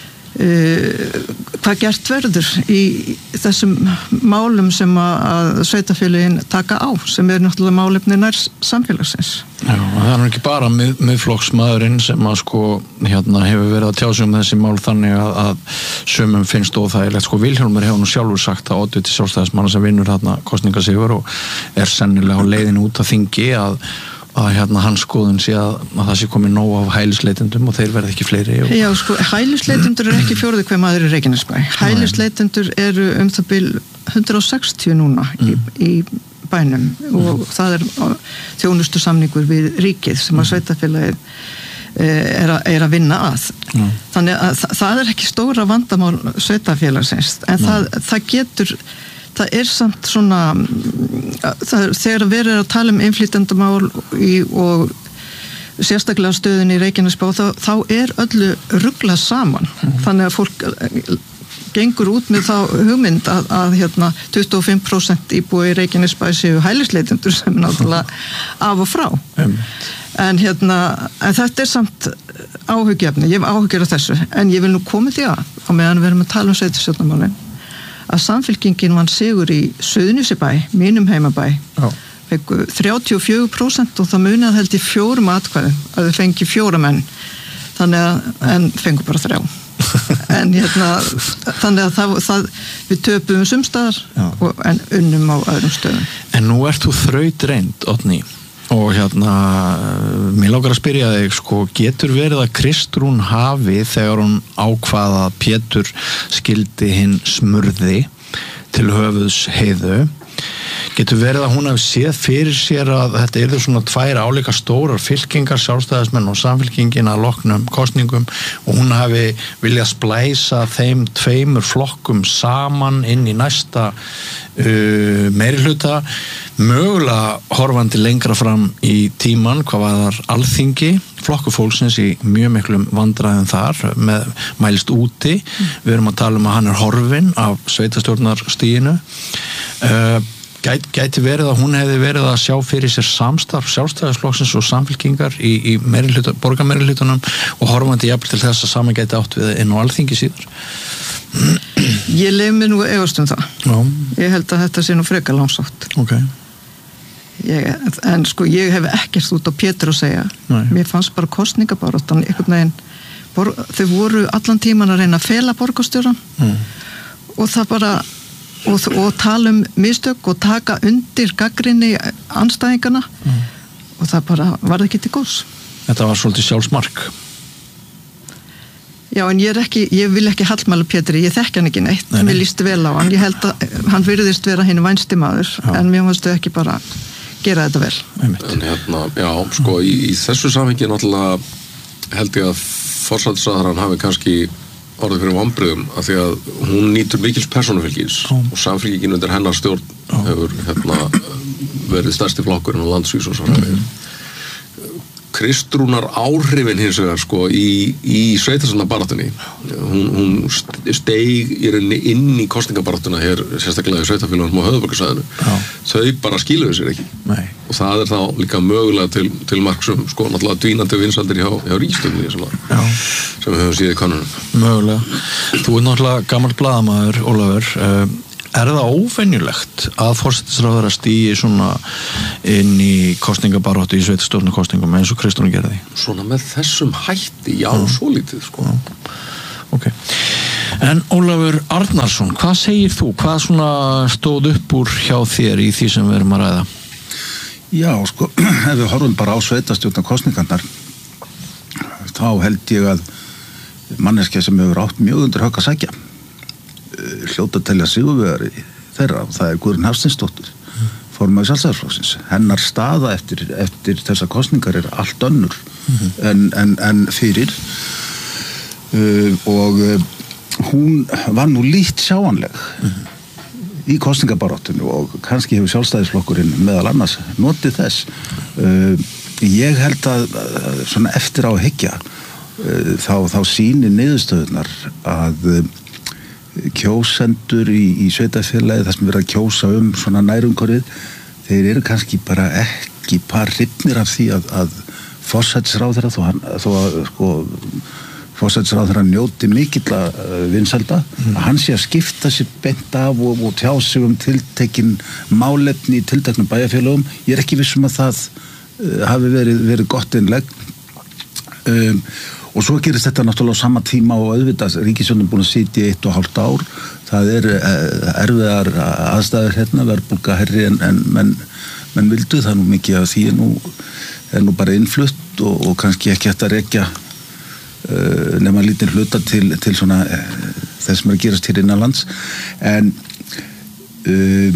uh, hvað gert verður í þessum málum sem að sveitarfélögin taka á sem er náttúrulega málefni nær samfélagsins. Já, það er ekki bara mið, miðflokksmaðurinn sem að sko hérna hefur verið að tjá sig um þessi mál þannig að, að sumum finnst óþægilegt sko Vilhjálmur hefur nú sjálfur sagt að oddviti sjálfstæðismanna sem vinnur þarna kosningasigur og er sennilega á leiðinu út af þingi að að hérna hans skoðun sé að, að það sé komið nóg af hælisleitendum og þeir verði ekki fleiri og... Já, sko, hælisleitendur er ekki fjórði hver maður í Reykjanesbæ. Hælisleitendur eru um það bil hundrað og sextíu núna mm. í, í bænum mm. og það er þjónustu samningur við ríkið sem að sveitarfélagið er, er að vinna að. Mm. Þannig að það, það er ekki stóra vandamál sveitarfélagsins en mm. það, það getur það er samt svona það, þegar verið er að tala um innflytjendamál og sérstaklega stöðin í Reykjanesbæ þá, þá er öllu ruglað saman mm. þannig að fólk gengur út með þá hugmynd að, að hérna, tuttugu og fimm prósent íbúi í Reykjanesbæ séu hælisleitendur sem er náttúrulega af og frá mm. en, hérna, en þetta er samt áhugjefni, ég hef áhugjur af þessu en ég vil nú koma því að á meðan við erum að tala um sveitarstjórnarmálin að Samfylkingin vann sigur í Suðurnesjabæ, mínum heimabæ fengu þrjátíu og fjögur prósent og það munið held í fjórum atkvæðum að þau fengi fjóra menn þannig að, en fengu bara þrjá en hérna þannig að það, það við töpum sumstaðar og, en unnum á öðrum stöðum. En nú ert þú þrautreind, Oddný og hérna mér langar að spyrja þig sko, getur verið að Kristrún hafi þegar hún ákvaða að Pétur skildi hinn smurði til höfuðs Heiðu getur verið að hún hafi séð fyrir sér að þetta eru svona tvær álíka stórar fylkingar, sjálfstæðismenn og samfylkingin að loknum kosningum og hún hafi viljað splæsa þeim tveimur flokkum saman inn í næsta uh, meirihluta mögulega horfandi lengra fram í tíman hvað var þar alþingi flokkur fólksins í mjög miklum vandræðum þar með mælst úti mm. við erum að tala um að hann er horfinn af sveitarstjórnarstiginu uh, gæti, gæti verið að hún hefði verið að sjá fyrir sér samstarf sjálfstæðisflokksins og samfylkingar í, í borgarmeirihlutunum og horfandi jafnvel til þess að saman gæti átt við inn á alþingi síðar. Ég leif mér nú efast um það. Já. Ég held að þetta sé nú frekar langsátt. Ok. Ég, en sko ég hef ekkert út á Pétur að segja. Nei. Mér fannst bara kosningabaráttan einhvern veginn, bor, þau voru allan tíman að reyna að fela borgarstjóran mm. og það bara og, og tala um mistök og taka undir gagnrýni andstæðingana mm. og það bara var ekki til góðs. Þetta var svolítið sjálfsmark. Já, en ég er ekki, ég vil ekki hallmæla Pétri, ég þekki hann ekki neitt, nei, nei. Mér líst vel á hann, ég held að hann virðist vera hinn vænsti maður, já. En mér fannst þau ekki bara gera þetta vel. En hérna, já, sko, í, í þessu samhengi náttúrulega held ég að forsætisráðherrann hafi kannski orðið fyrir vonbrigðum af því að hún nýtur mikils persónufylgis og samfylkingin undir hennar stjórn hefur hérna verið stærsti flokkurinn á landsvísu og svo mm-hmm. Kristrúnar áhrifin hins vegar sko í, í sveitarstjórnarbaráttunni. Hún, hún steig í rauninni inn í kosningabaráttuna hér, sérstaklega í sveitarfélögunum á höfuðborgarsvæðinu. Þau bara skiluðu sér ekki. Nei. Og það er þá líka mögulega til, til marksum sko náttúrulega dvínandi vinsaldir hjá, hjá ríkisstjórninni sem, sem við höfum síðið kannunum. Mögulega. Þú er náttúrulega gamall blaðamaður, Ólafur. Er það óvenjulegt að forsætisráðherra stígi svona inn í kosningabaráttu í sveitarstjórnarkosningum eins og Kristrún gerði? Svona með þessum hætti, já, já. Svo lítið, sko. Já. Ok. En Ólafur Arnarsson, hvað segir þú? Hvað svona stóð upp úr hjá þér í því sem við erum að ræða? Já, sko, ef við horfum bara á sveitarstjórnarkosningarnar, þá held ég að manneskja sem hefur átt mjög undir högg að sækja hljóta að telja sigurvegari þeirra, og það er Guðrún Hafsteinsdóttir, formaður Sjálfstæðisflokksins. Hennar staða eftir, eftir þessa kosningar er allt önnur mm-hmm. en, en, en fyrir uh, og uh, hún var nú lítt sjáanleg mm-hmm. í kosningabaráttunni og kannski hefur Sjálfstæðisflokkurinn meðal annars notið þess. Uh, ég held að uh, svona eftir á að hyggja uh, þá, þá sýnir niðurstöðunar að uh, kjósendur í, í sveitarfélagi þar sem verið að kjósa um svona nærumhverfið, þeir eru kannski bara ekki par hrifnir af því að, að forsætisráðherra þó, hann, þó að sko, forsætisráðherra njóti mikilla uh, vinsælda, mm. að hann sé að skipta sér beint af og, og tjá sig um tiltekin málefni í tilteknum bæjarfélagum. Ég er ekki viss um að það uh, hafi verið, verið gott innlegg. Um, Og svo gerist þetta náttúrulega á sama tíma og auðvitað ríkisstjórnin búin að sitja í eitt og hálft ár. Það er erfiðar aðstæður hérna, verðbólga herri en, en menn, menn vildu. Það er nú mikið af því er nú, er nú bara innflutt og, og kannski ekki hægt að rekja uh, nema lítinn hluta til, til svona uh, þess sem er að gerast hér innanlands. En uh,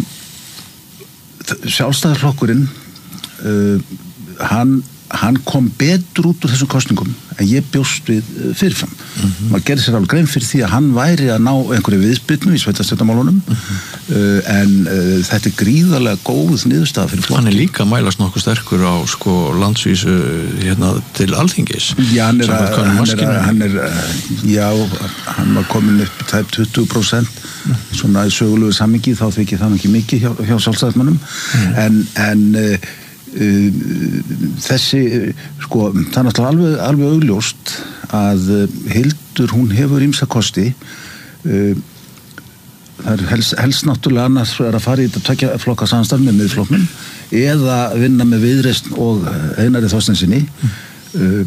Sjálfstæðisflokkurinn, uh, hann hann kom betur út úr þessum kosningum en ég bjóst við fyrirfram. Mm-hmm. Maður gerði sér alveg grein fyrir því að hann væri að ná einhverju viðspyrnu í sveitarstjórnarmálunum mm-hmm. uh, en uh, þetta er gríðarlega góð niðurstaða fyrir flokki. Hann er líka að mælast nokkuð sterkur á sko landsvísu hérna til Alþingis. Já, hann er að, hann er, að, hann er að, já, hann var komin upp tæp tuttugu prósent mm-hmm. svona í sögulegu samhengi, þá þykir það ekki mikið hjá, hjá sjálfstæðismönnum mm-hmm. en, en uh, Uh, þessi sko, það er náttúrulega alveg, alveg augljóst að uh, Hildur, hún hefur ýmsa kosti uh, það er helst, helst náttúrulega annars er að fara í þetta tvekja flokka samstarf með miðflokknum eða vinna með Viðreisn og Einari Þorsteinsinni uh,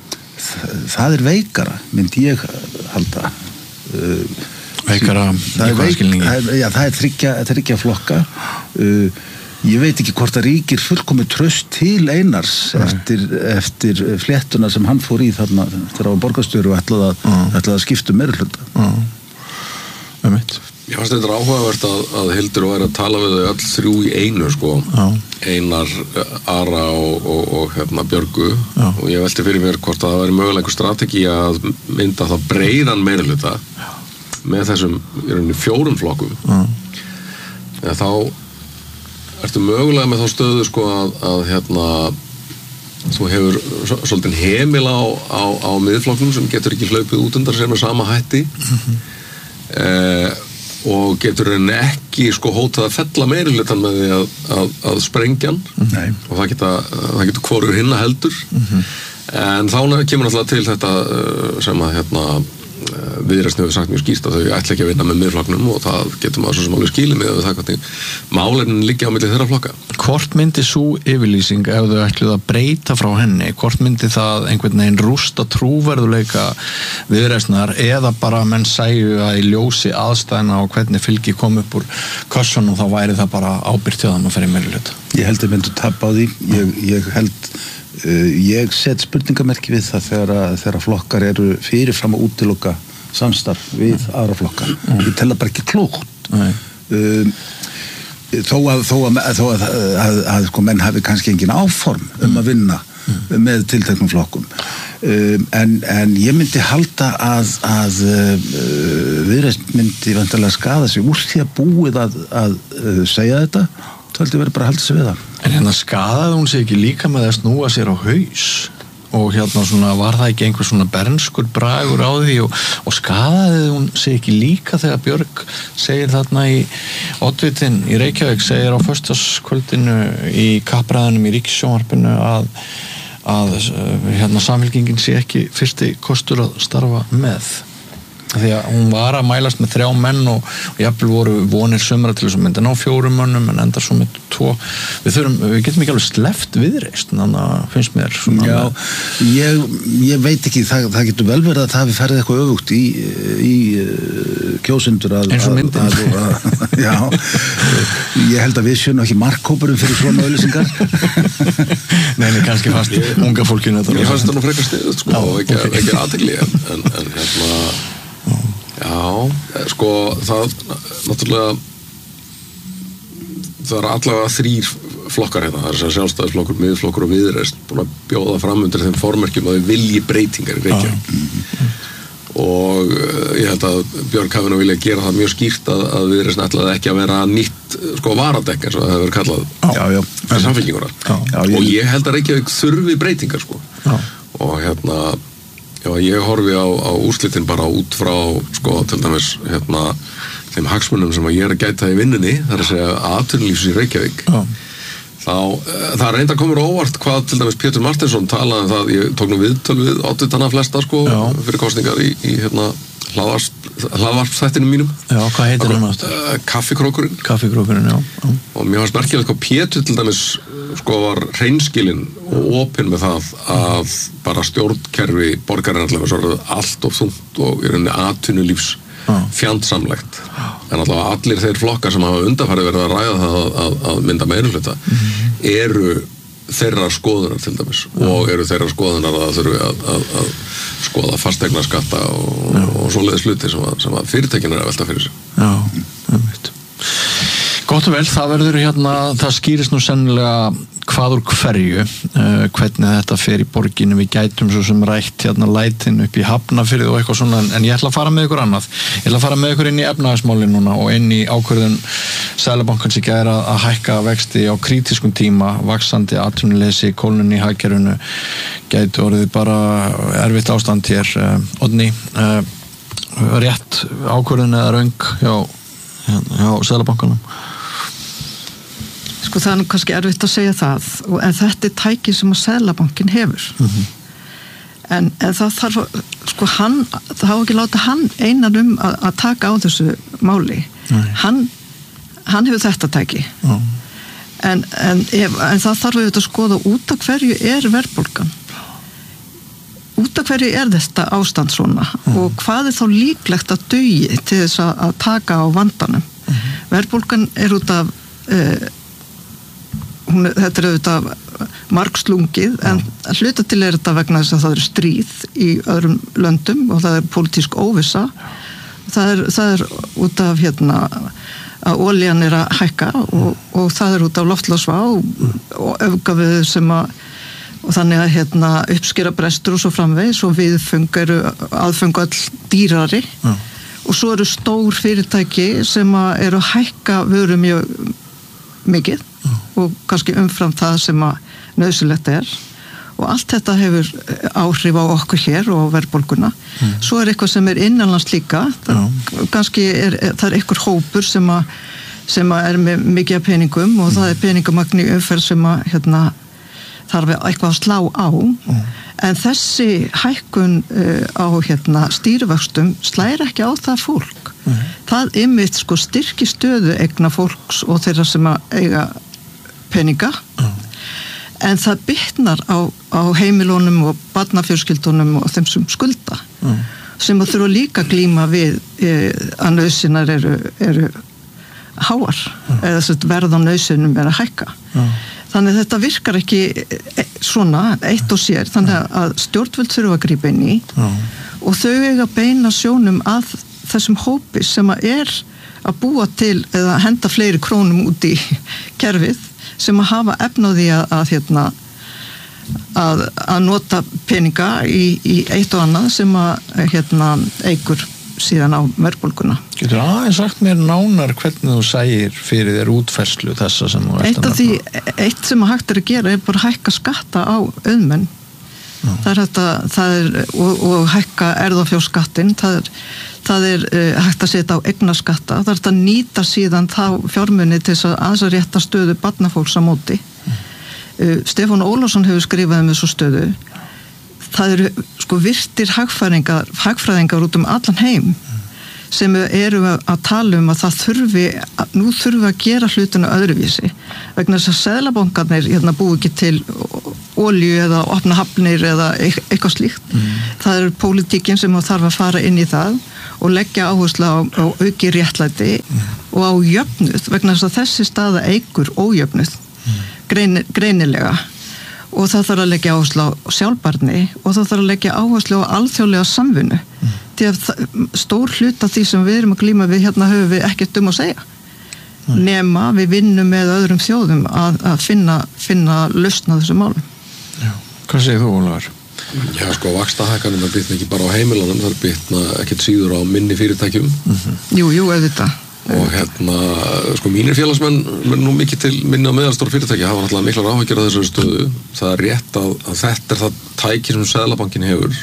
það er veikara myndi ég halda uh, veikara í hvað skilningi? Já, það er þriggja, þriggja flokka uh, ég veit ekki hvort að ríkir fullkomið traust til Einars eftir, eftir fléttuna sem hann fór í þarna þegar á borgarstjóru og ætlaði að, uh. ætlaði að skipta meiri hluta. Uh. Um eitt. Ég fannst þetta áhugavert að, að Hildur væri að tala við þau öll þrjú í einu sko. Uh. Einar, Ara og, og, og hérna Björgu uh. og ég velti fyrir mér hvort að það væri mögulega einhver strategi að mynda þá breiðan meiri hluta með þessum fjórum flokkum. Uh. Eða þá ertu mögulega með þá stöðu sko að, að hérna þú hefur svolítið hemil á, á, á miðflokknum sem getur ekki hlaupið út undan sér með sama hætti mm-hmm. eh, og getur henni ekki sko hótað að fella meirilutan með því að, að, að sprengja hann mm-hmm. og það geta, það getur hvorur hinna heldur mm-hmm. en þá kemur náttúrulega til þetta sem að hérna Viðreisn hefur sagt mjög skýrt að þau ætla ekki að vinna með miðflokknum og það getur maður svo sem alveg skilið með það hvernig málefnin liggja á milli þeirra flokka. Hvort myndi svo yfirlýsing ef þau ætluð að breyta frá henni, hvort myndi það einhvern veginn rústa trúverðuleika Viðreisnar eða bara menn sæju að í ljósi aðstæðna og hvernig fylgi kom upp úr kössunum þá væri það bara ábyrgt hjá þeim að ferja meiri hluta? Ég held að myndu tapa á því, ég, ég held Uh, ég set spurningamerki við það þegar, að, þegar flokkar eru fyrirfram að útiloka samstarf við mm. aðra flokkar. Mm. Ég tel það bara ekki klókt. Uh, þó að, þó að, þó að, að, að, að sko, menn hafi kannski engin áform um að vinna mm. með tilteknum flokkum. Uh, en, en ég myndi halda að, að uh, Viðreisn myndi vantarlega skaða sig úr því að búið að, að uh, segja þetta. Það heldur verið bara að halda sig við það. En hérna skadaði hún sig ekki líka með að snúa sér á haus? og hérna svona var það ekki einhver svona bernskur bragur á því og, og skadaði hún sig ekki líka þegar Björg segir þarna í oddvitin í Reykjavík segir á föstudagskvöldinu í kappræðunum í Ríkissjónvarpinu að, að hérna samfylkingin sé ekki fyrsti kostur að starfa með því að hún var að mælast með þrjá menn og, og jafnvel voru vonir sumra til þess að mynda ná fjórum mönnum en enda svo með tvo við, þurfum, við getum ekki alveg sleppt viðreist þannig að finnst mér svona Já, ég, ég veit ekki það, það getur vel verið að það hafi ferið eitthvað öfugt í, í kjósendur að, eins og myndin að, að, að, já, ég held að við sjöum ekki markkópurum fyrir svona auðlýsingar Nei, nei, kannski fast unga fólkinu Ég fannst þetta nú frekar stiðut sko, og ekki, okay. ekki aðtegli en, en, en hérna Já, sko það náttúrulega það er allavega þrýr flokkar hérna, það er sjálfstæðisflokkur, miðflokkur og viðreist búin að bjóða fram undir þeim formerkjum að þau vilji breytingar í Reykjavík ah. og ég held að Björg hafi nú vilja gera það mjög skýrt að, að viðreist ætlaði ekki að vera nýtt sko varadekk eins og það hefur kallað já, já. fyrir samfylkinguna og ég held að Reykjavík þurfi breytingar sko já. og hérna Já, ég horfi á, á úrslitin bara út frá, sko, til dæmis, hérna, þeim hagsmunum sem að ég er að gæta í vinnunni, það er að segja atvinnulífs í Reykjavík. Já. Þá, það er reynda komur óvart hvað, til dæmis, Pétur Martinsson talaði um það, ég tók nú viðtöl við oddvitana flesta, sko, Já. fyrir kosningar í, í hérna, hlaðvarpsþættinum mínum. Já, hvað heitir hann átt? Kaffikrókurinn. Kaffikrókurinn, já. já. Og mér fannst merkilegt hvað Pétur, til dæmis, sko var hreinskilinn og opinn með það að bara stjórnkerfi borgarinnar svo allt of þungt og í rauninni atvinnulífs fjandsamlegt en allavega allir þeir flokkar sem hafa undanfarið verið að ræða það að, að, að mynda meirihluta mm-hmm. eru þeirra skoðunar til dæmis Já. og eru þeirra skoðunar að það þurfi að, að, að skoða fasteignaskatta og, og svoleiðis hluti sem að, sem að fyrirtækin er að velta fyrir sig Já, það veit Gott og vel, það verður hérna, það skýrist nú sennilega hvað úr hverju, uh, hvernig þetta fer í borginu, við gætum svo sem rætt hérna lætin upp í Hafnarfirði og eitthvað svona, en, en ég ætla að fara með ykkur annað. Ég ætla að fara með ykkur inn í efnahagsmálin núna og inn í ákvörðun Seðlabankans í gær að, að hækka vexti á krítiskum tíma, vaxandi atvinnuleysi, kólnun í hagkerfinu, gæti orðið bara erfitt ástand hér. Uh, Oddný, uh, rétt ákvörðun eða röng hjá, hjá Seðlabankanum? Sko það er nú kannski erfitt að segja það en þetta er tæki sem að Seðlabankinn hefur mm-hmm. en, en það þarf sko hann, það hafa ekki láta hann einan um að, að taka á þessu máli hann, hann hefur þetta tæki oh. en, en, ef, en það þarf auðvitað að skoða út af hverju er verðbólgan út af hverju er þetta ástand svona mm. og hvað er þá líklegt að dugi til þess að, að taka á vandanum mm. verðbólgan er út af uh, Hún, þetta er auðvitað margslungið en hluta til er þetta vegna þess að það er stríð í öðrum löndum og það er pólitísk óvissa það er, það er út af hérna að olían er að hækka og, og það er út af loftslagsvá og öfgaveður sem að og þannig að hérna uppskera brestur og svo framvegis og viðföng eru aðföng all dýrari Já. Og svo eru stór fyrirtæki sem að eru að hækka vöru mjög mikið og kannski umfram það sem að nauðsynlegt er og allt þetta hefur áhrif á okkur hér og verðbólguna. Mm. Svo er eitthvað sem er innanlands líka, það, kannski er, það er einhver hópur sem að, sem að er með mikið af peningum og mm. það er peningamagn í umferð sem að hérna, þarf eitthvað að slá á mm. en þessi hækkun uh, á hérna, stýrivöxtum slæri ekki á það fólk. Mm. Það ymmit sko styrki stöðu eigna fólks og þeirra sem að eiga peninga mm. en það bitnar á, á heimilunum og barnafjölskyldunum og þeim sem skulda mm. sem að þurfa líka að glíma við e, að nauðsynnar eru, eru háar mm. eða þess að verð á nauðsynum er að hækka mm. þannig að þetta virkar ekki e, svona eitt og sér þannig að stjórnvöld þurfa að grípa inn í mm. og þau eiga beina sjónum að þessum hópi sem að er að búa til eða henda fleiri krónum út í kerfið sem að hafa efnaði að, að, hérna, að, að nota peninga í, í eitt og annað sem að hérna, eigur síðan á verðbólguna. Getur aðeins sagt mér nánar hvernig þú segir fyrir þér útfærslu þessa sem þú ert að nefna? Eitt af því, eitt sem að hægt er að gera er bara að hækka skatta á auðmenn það er hægt að það er, og, og hækka erfðafjárskattinn, það er, það er uh, hægt að setja á eignaskatta, það er hægt að nýta síðan þá fjármuni til þess að aðeins að rétta stöðu barnafólks á móti. uh, Stefán Ólafsson hefur skrifað um þessu stöðu. Það eru sko virtir hagfræðingar, hagfræðingar út um allan heim sem eru að tala um að það þurfi, nú þurfi að gera hlutinu öðruvísi, vegna þess að seðlabankarnir hérna búi ekki til olíu eða opna hafnir eða eitthvað slíkt. Mm. Það er pólitíkin sem þarf að fara inn í það og leggja áherslu á, á auki réttlæti mm. og á jöfnuð, vegna þess að þessi staða eigur ójöfnuð mm. grein, greinilega. Og það þarf að leggja áherslu á sjálfbarni og það þarf að leggja áherslu á alþjóðlega samvinnu. Mm. Því að stór hluta því sem við erum að glíma við hérna höfum við ekkert um að segja. Mm. Nema við vinnum með öðrum þjóðum að, að finna, finna lausn á þessu málum. Já. Hvað segir þú, Ólafur? Já, sko, vaxtahækkanum er bitna ekki bara á heimilunum, það er bitna ekkert síður á minni fyrirtækjum. Mm-hmm. Jú, jú, auðvitað. Og hérna, sko, mínir félagsmenn menn nú mikið til minni á meðalstór fyrirtæki hafa náttúrulega miklar áhyggjur af þessari stöðu. Það er rétt að, að þetta er það tæki sem Seðlabankinn hefur.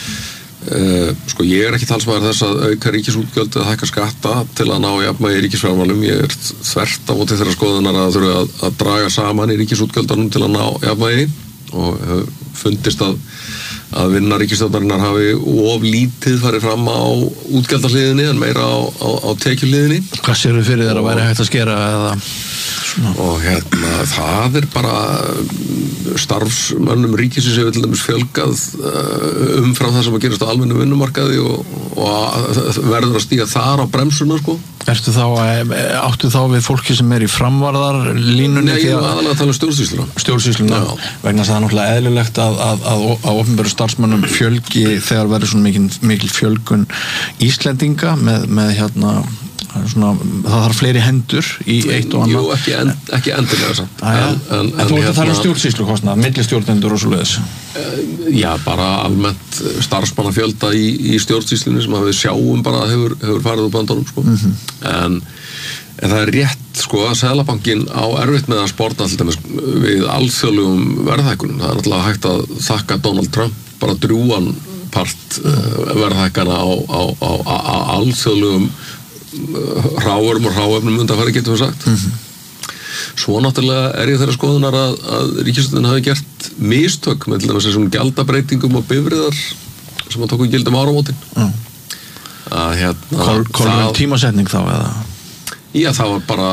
Uh, sko, ég er ekki talsmaður þess að auka ríkisútgjöld eða hækka skatta til að ná jafnvægi í ríkisfjármálum. Ég er þvert á móti þeirra skoðunar að þurfa að, að draga saman í ríkisútgjöldunum til að ná jafnvægi og uh, fundist að að vinna ríkisstjórnarinnar hafi of lítið farið fram á útgjaldahliðinni en meira á, á, á tekjuhliðinni. Hvað séu þið fyrir þér að væri hægt að skera eða svona? Og hérna, það er bara starfsmönnum ríkisins hefur til dæmis fjölgað umfram það sem að gerast á almennum vinnumarkaði og, og verður að stíga þar á bremsuna, sko. Ertu þá, áttu þá við fólki sem er í framvarðar línunni? Nei, ég er aðalega að tala um stjórnsýsluna. Stjórnsýsluna, vegna þess að það er náttúrulega eðlilegt að, að, að, að opinberu starfsmönnum fjölgi þegar verður svona mikil, mikil fjölgun Íslendinga með, með hérna, svona, það þarf fleiri hendur í eitt og annað. Jú, ekki, end, ekki endilega samt. En, en, en, en þú ert að tala um stjórnsýslukostnað, millistjórnendur og svo leiðis? Já, bara almennt starfsmannafjölda í, í stjórnsýslunni sem við sjáum bara að hefur, hefur farið úr bandunum, sko. Mm-hmm. en, en það er rétt, sko, að Seðlabankinn á erfitt með að sporta alltaf við alþjóðlegum verðhækkunum. Það er náttúrulega hægt að þakka Donald Trump bara drjúan part uh, verðhækkana á, á, á, á, á alþjóðlegum hráurum og hráefnum undanfæri, getum við sagt. Mm-hmm. Svo náttúrulega er ég þeirra skoðunar að, að ríkisstjórnin hafi gert mistök með til dæmis þessum gjaldabreitingum og bifriðar sem að tóku gildum áramótin. Mm. Að hérna... Kolum tímasetning þá eða? Já, það var bara,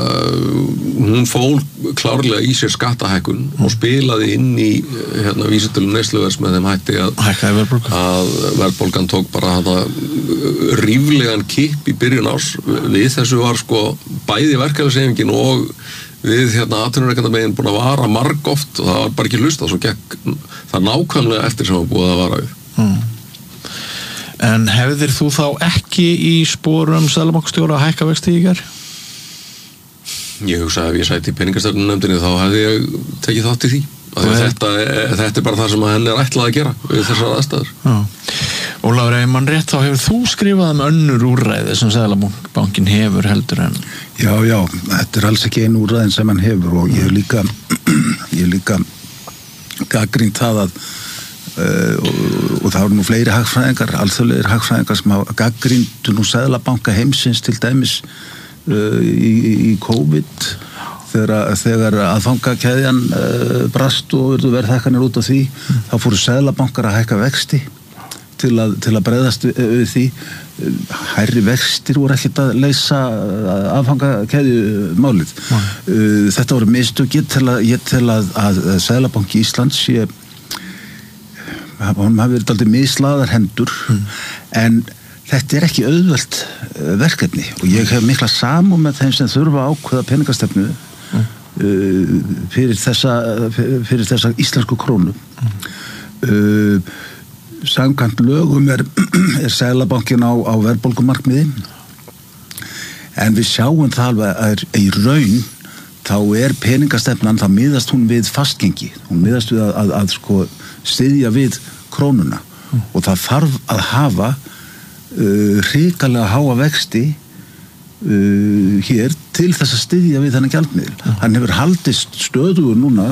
hún fól klárlega í sér skattahækkun mm. og spilaði inn í hérna, vísitölu neysluverðs með þeim hætti að, að verðbólgan tók bara hana, ríflegan kipp í byrjun árs. Við þessu var sko bæði verkefnishreyfingin og við hérna atvinnurekendamegin búin að vara margoft og það var bara ekki hlustað, svo gekk það nákvæmlega eftir sem var búið að vara við. Mm. En hefðir þú þá ekki í sporum Seðlabankastjóra að hækka vexti í gær? Ég hugsa ef ég sæti í peningastefnunefndinni þá hefði ég tekið þátt í því. Þetta, þetta er bara það sem henni er ætlað að gera við þessar aðstæður. Já. Ólafur, ef mann rétt þá hefur þú skrifað um önnur úrræði sem Seðlabankin hefur heldur en... Já, já, þetta er alls ekki einu úrræðin sem hann hefur og ég hef líka, ég hef líka gagnrýnt það að Uh, og, og það eru nú fleiri hagfræðingar, alþjóðlegir hagfræðingar sem hafa gagnrýndu nú Seðlabanka heimsins til dæmis uh, í, í COVID þegar, þegar aðfangakeðjan uh, brast og verðhækkanir út af því, mm. þá fóru Seðlabankar að hækka vexti til að, til að bregðast við, við því. Hærri vextir voru ekkert að leysa aðfangakeðju málið. Mm. Uh, þetta voru mistökið til að, ég til að, að Seðlabanki Íslands sé hann hafi verið aldrei mislaðar hendur mm. en þetta er ekki auðvelt verkefni og ég hef mikla samúð með þeim sem þurfa að ákveða peningastefnu mm. uh, fyrir þessa fyrir þessa íslensku krónu mm. uh, samkvæmt lögum er, er Seðlabankinn á, á verðbólgumarkmiði en við sjáum það alveg að er, í raun þá er peningastefnan, þá miðast hún við fastgengi, hún miðast við að, að, að sko styðja við krónuna mm. og það þarf að hafa uh, hrikalega háa vexti uh, hér til þess að styðja við þennan gjaldmiðil. Mm. Hann hefur haldist stöðugur núna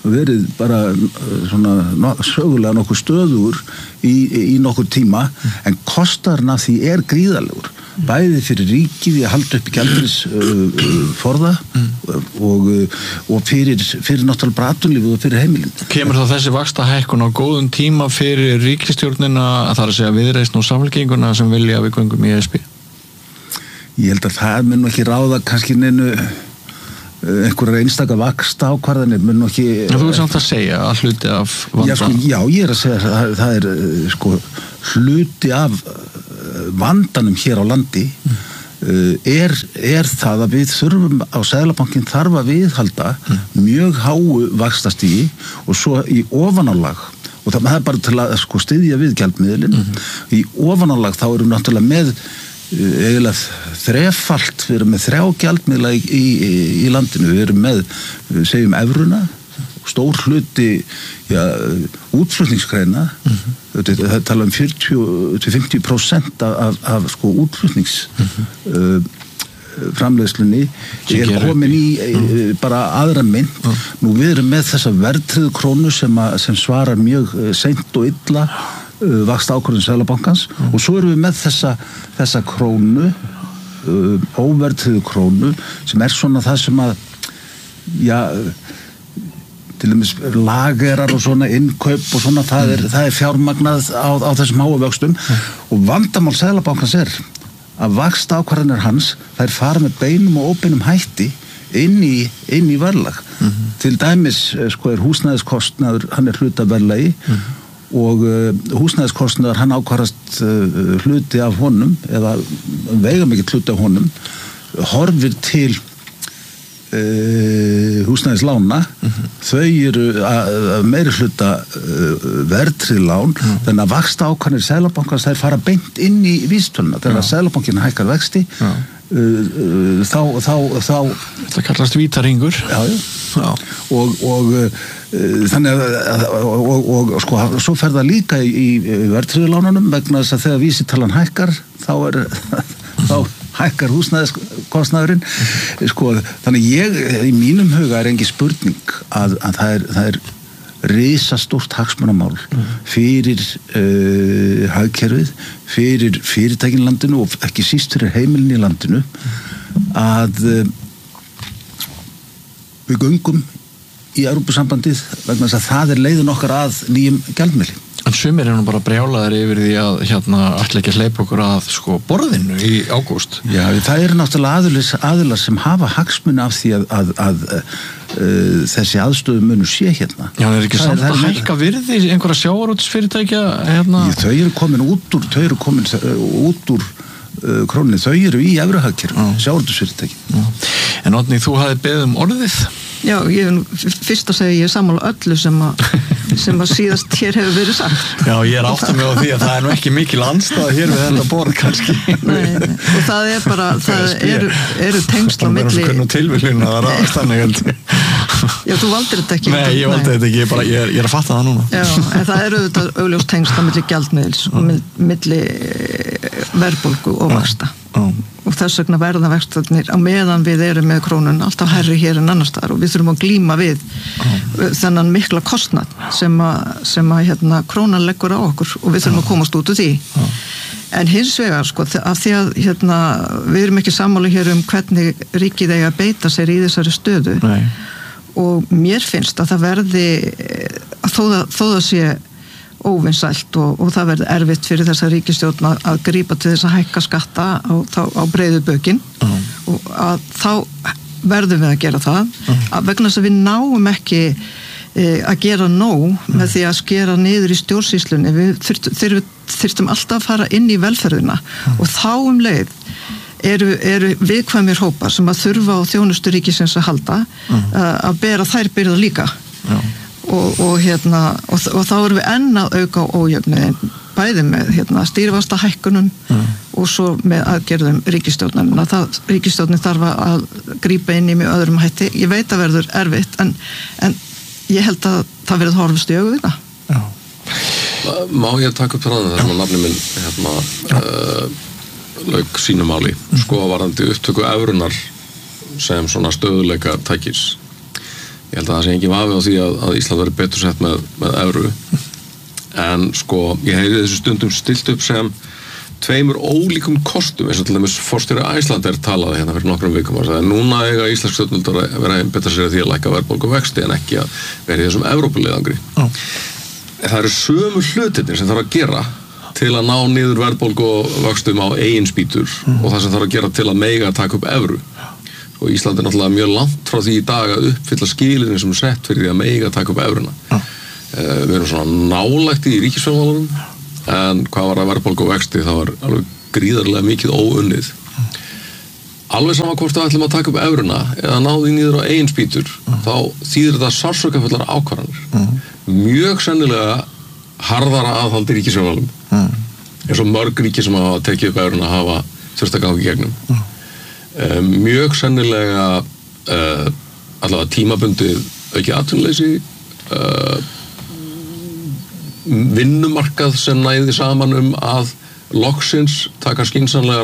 verið bara svona sögulega nokkuð stöður í, í nokkur tíma en kostarinn af því er gríðarlegur bæði fyrir ríkið í að halda upp í gjaldeyris uh, forða og, og fyrir, fyrir náttúrulega bara atvinnulífið og fyrir heimilin. Kemur þá þessi vaxtahækkun á góðum tíma fyrir ríkisstjórnina að það er að segja Viðreisn og Samfylkinguna sem vilja að við göngum í E S B? Ég held að það mun ekki ráða kannski neinu einhverjar einstaka vaxta ákvarðanir mun nú ekki... En þú er samt að segja að hluti af vanda... Já, sko, já ég er að segja að það, það er sko hluti af vandanum hér á landi mm. er, er það að við þurfum á Seðlabankinn þarf að viðhalda mm. mjög háu vaxtastígi og svo í ofanálag og það, það er bara til að sko styðja við gjaldmiðlinn mm. í ofanálag þá erum við náttúrulega með eiginlega þrefalt, við erum með þrjá gjaldmiðla í, í, í landinu, við erum með segjum evruna, stór hluti ja, útflutningsgreina mm-hmm. það tala um fjörutíu til fimmtíu prósent af, af, af sko útflutnings mm-hmm. uh, framleiðslunni er komin í uh, bara aðra mynd mm. nú við erum með þessa verðtryggðu krónu sem, að, sem svarar mjög uh, seint og illa vaxta ákvörðun Seðlabankans mm. og svo erum við með þessa, þessa krónu uh, óverðtryggðu krónu sem er svona það sem að já til dæmis lagerar og svona innkaup og svona það er, það er fjármagnað á, á þessum háu vöxtum mm. og vandamál Seðlabankans er að vaxta ákvörðunir hans þær fara með beinum og óbeinum hætti inn í, inn í verðlag mm. til dæmis sko er húsnæðiskostnaður hann er hluta verðlagi mm. og uh, húsnæðiskostnaður hann ákvarðast uh, hluti af honum eða veiga mikið hluti af honum horfir til uh, húsnæðislána mm-hmm. þau eru að meiri hluta uh, verðtryggð lán mm. þannig að vaxta ákvarðanir Seðlabankans þær fara beint inn í vísitöluna þegar ja. Seðlabankinn hækkar vexti ja. uh, uh, þá, þá, þá það kallast vítaringur já, já. Já. og, og uh, þannig að og, og, og sko, svo fer það líka í, í verðtryggðulánunum vegna þess að þegar vísitalan hækkar þá er þá hækkar húsnæðiskostnaðurinn sko, þannig ég, í mínum huga er engi spurning að, að það er, það er risastórt hagsmunamál fyrir uh, hagkerfið, fyrir fyrirtækin í landinu og ekki síst fyrir heimilin í landinu að uh, við göngum í Evrópusambandið vegna þess að það er leiðin okkar að nýjum gjaldmiðli. En sumir er nú bara brjálaðir yfir því að hérna ætla ekki að hleypa okkur að sko borðinu í ágúst. Já, það eru náttúrulega aðilar, aðilar sem hafa hagsmuni af því að, að, að uh, þessi aðstöðu munu sé hérna. Já, það er ekki samt að hækka virði einhverja sjávarútvegsfyrirtækja hérna? Ég, þau eru komin út úr, þau eru komin út úr uh, króninni, þau eru í evruhagkerfinu, sjávarútvegsfyrirtæki. En Oddný, þú hafði beðið um orðið? Já, ég er fyrst að segja ég er sammála öllu sem að, sem að síðast hér hefur verið sagt. Já, ég er áttum með á því að það er nú ekki mikil andstæða hér við þetta borð kannski. Nei, nei, og það er bara, það eru, eru tengsl á milli. Það er svona tilvílun að það ræðast þannig held ég. Já, þú valdir þetta ekki. Nei, ég valdi þetta ekki, ég, bara, ég, er, ég er að fatta það núna. Já, en það eru auðvitað augljós tengsl á milli gjaldmiðils og milli verðbólgu og vaxta. Já. Og þess vegna verða vextarnir á meðan við erum með krónun alltaf hærri hér en annars staðar og við þurfum að glíma við uh. þennan mikla kostnað sem að, sem að hérna, krónan leggur á okkur og við þurfum að komast út úr því. Uh. En hins vegar, sko, af því að hérna, við erum ekki sammála hér um hvernig ríkið eigi að beita sér í þessari stöðu. Nei. Og mér finnst að það verði að þó það, þó það sé óvinsælt og, og það verður erfitt fyrir þessa ríkisstjórn að, að grípa til þess að hækka skatta á, á breiðu bökin uh-huh. og að þá verðum við að gera það uh-huh. að vegna þess að við náum ekki e, að gera nóg uh-huh. með því að skera niður í stjórnsýslunni við þyrftum, þyrftum alltaf að fara inn í velferðina uh-huh. og þá um leið eru, eru viðkvæmir hópar sem að þurfa á þjónustu ríkisins að halda uh-huh. að bera þær byrða líka uh-huh. Og, og, hérna, og, og þá erum við enn að auka ójöfnuðin bæði með hérna, stýrivastahækkunum mm. og svo með aðgerðum ríkisstjórnarna. Það, ríkisstjórnin þarf að grípa inn í mjög öðrum hætti. Ég veit að verður erfitt en, en ég held að það verður horfst í augu við það. Já. Má ég taka upp það þar sem að nafni minn hérna, uh, lauk sínu máli mm. sko varðandi upptöku evrunar sem svona stöðuleika tækis. ég held að það sé engin vafi á því að, að Ísland verður betur sett með, með evru en sko ég heyri þessu stundum stilt upp sem tveimur ólíkum kostum eins og til dæmis forstjóri Icelandair talaði hérna fyrir nokkrum vikum og sagði núna eiga íslensk stjórnvöld að vera að betra sér að því að lækka verðbólgu og vexti en ekki að vera í þessum Evrópuleiðangri oh. Það eru sömu hlutirnir sem þarf að gera til að ná niður verðbólgu og vöxtum á eigin spýtur mm. og það sem þarf að gera til að mega að taka upp evru og Ísland er náttúrulega mjög langt frá því í dag að uppfylla skilirinn sem er sett fyrir því að mega að taka upp evruna mm. uh, við erum svona nálægt í ríkisfjármálunum en hvað var að verðbólgu og vexti það var alveg gríðarlega mikið óunnið mm. alveg sama hvort við ætlum að taka upp evruna eða ná því niður á eigin spýtur mm. þá þýðir þetta sársaukafular ákvarðanir mm. mjög sennilega harðara aðhald í ríkisfjármálum mm. eins og mörg ríki sem hafa tekið upp evruna hafa þurft að ganga í gegnum mm. um, mjög sennilega uh, allavega tímabundið aukið atvinnuleysi uh, vinnumarkað sem næði saman um að loksins taka skynsamlegar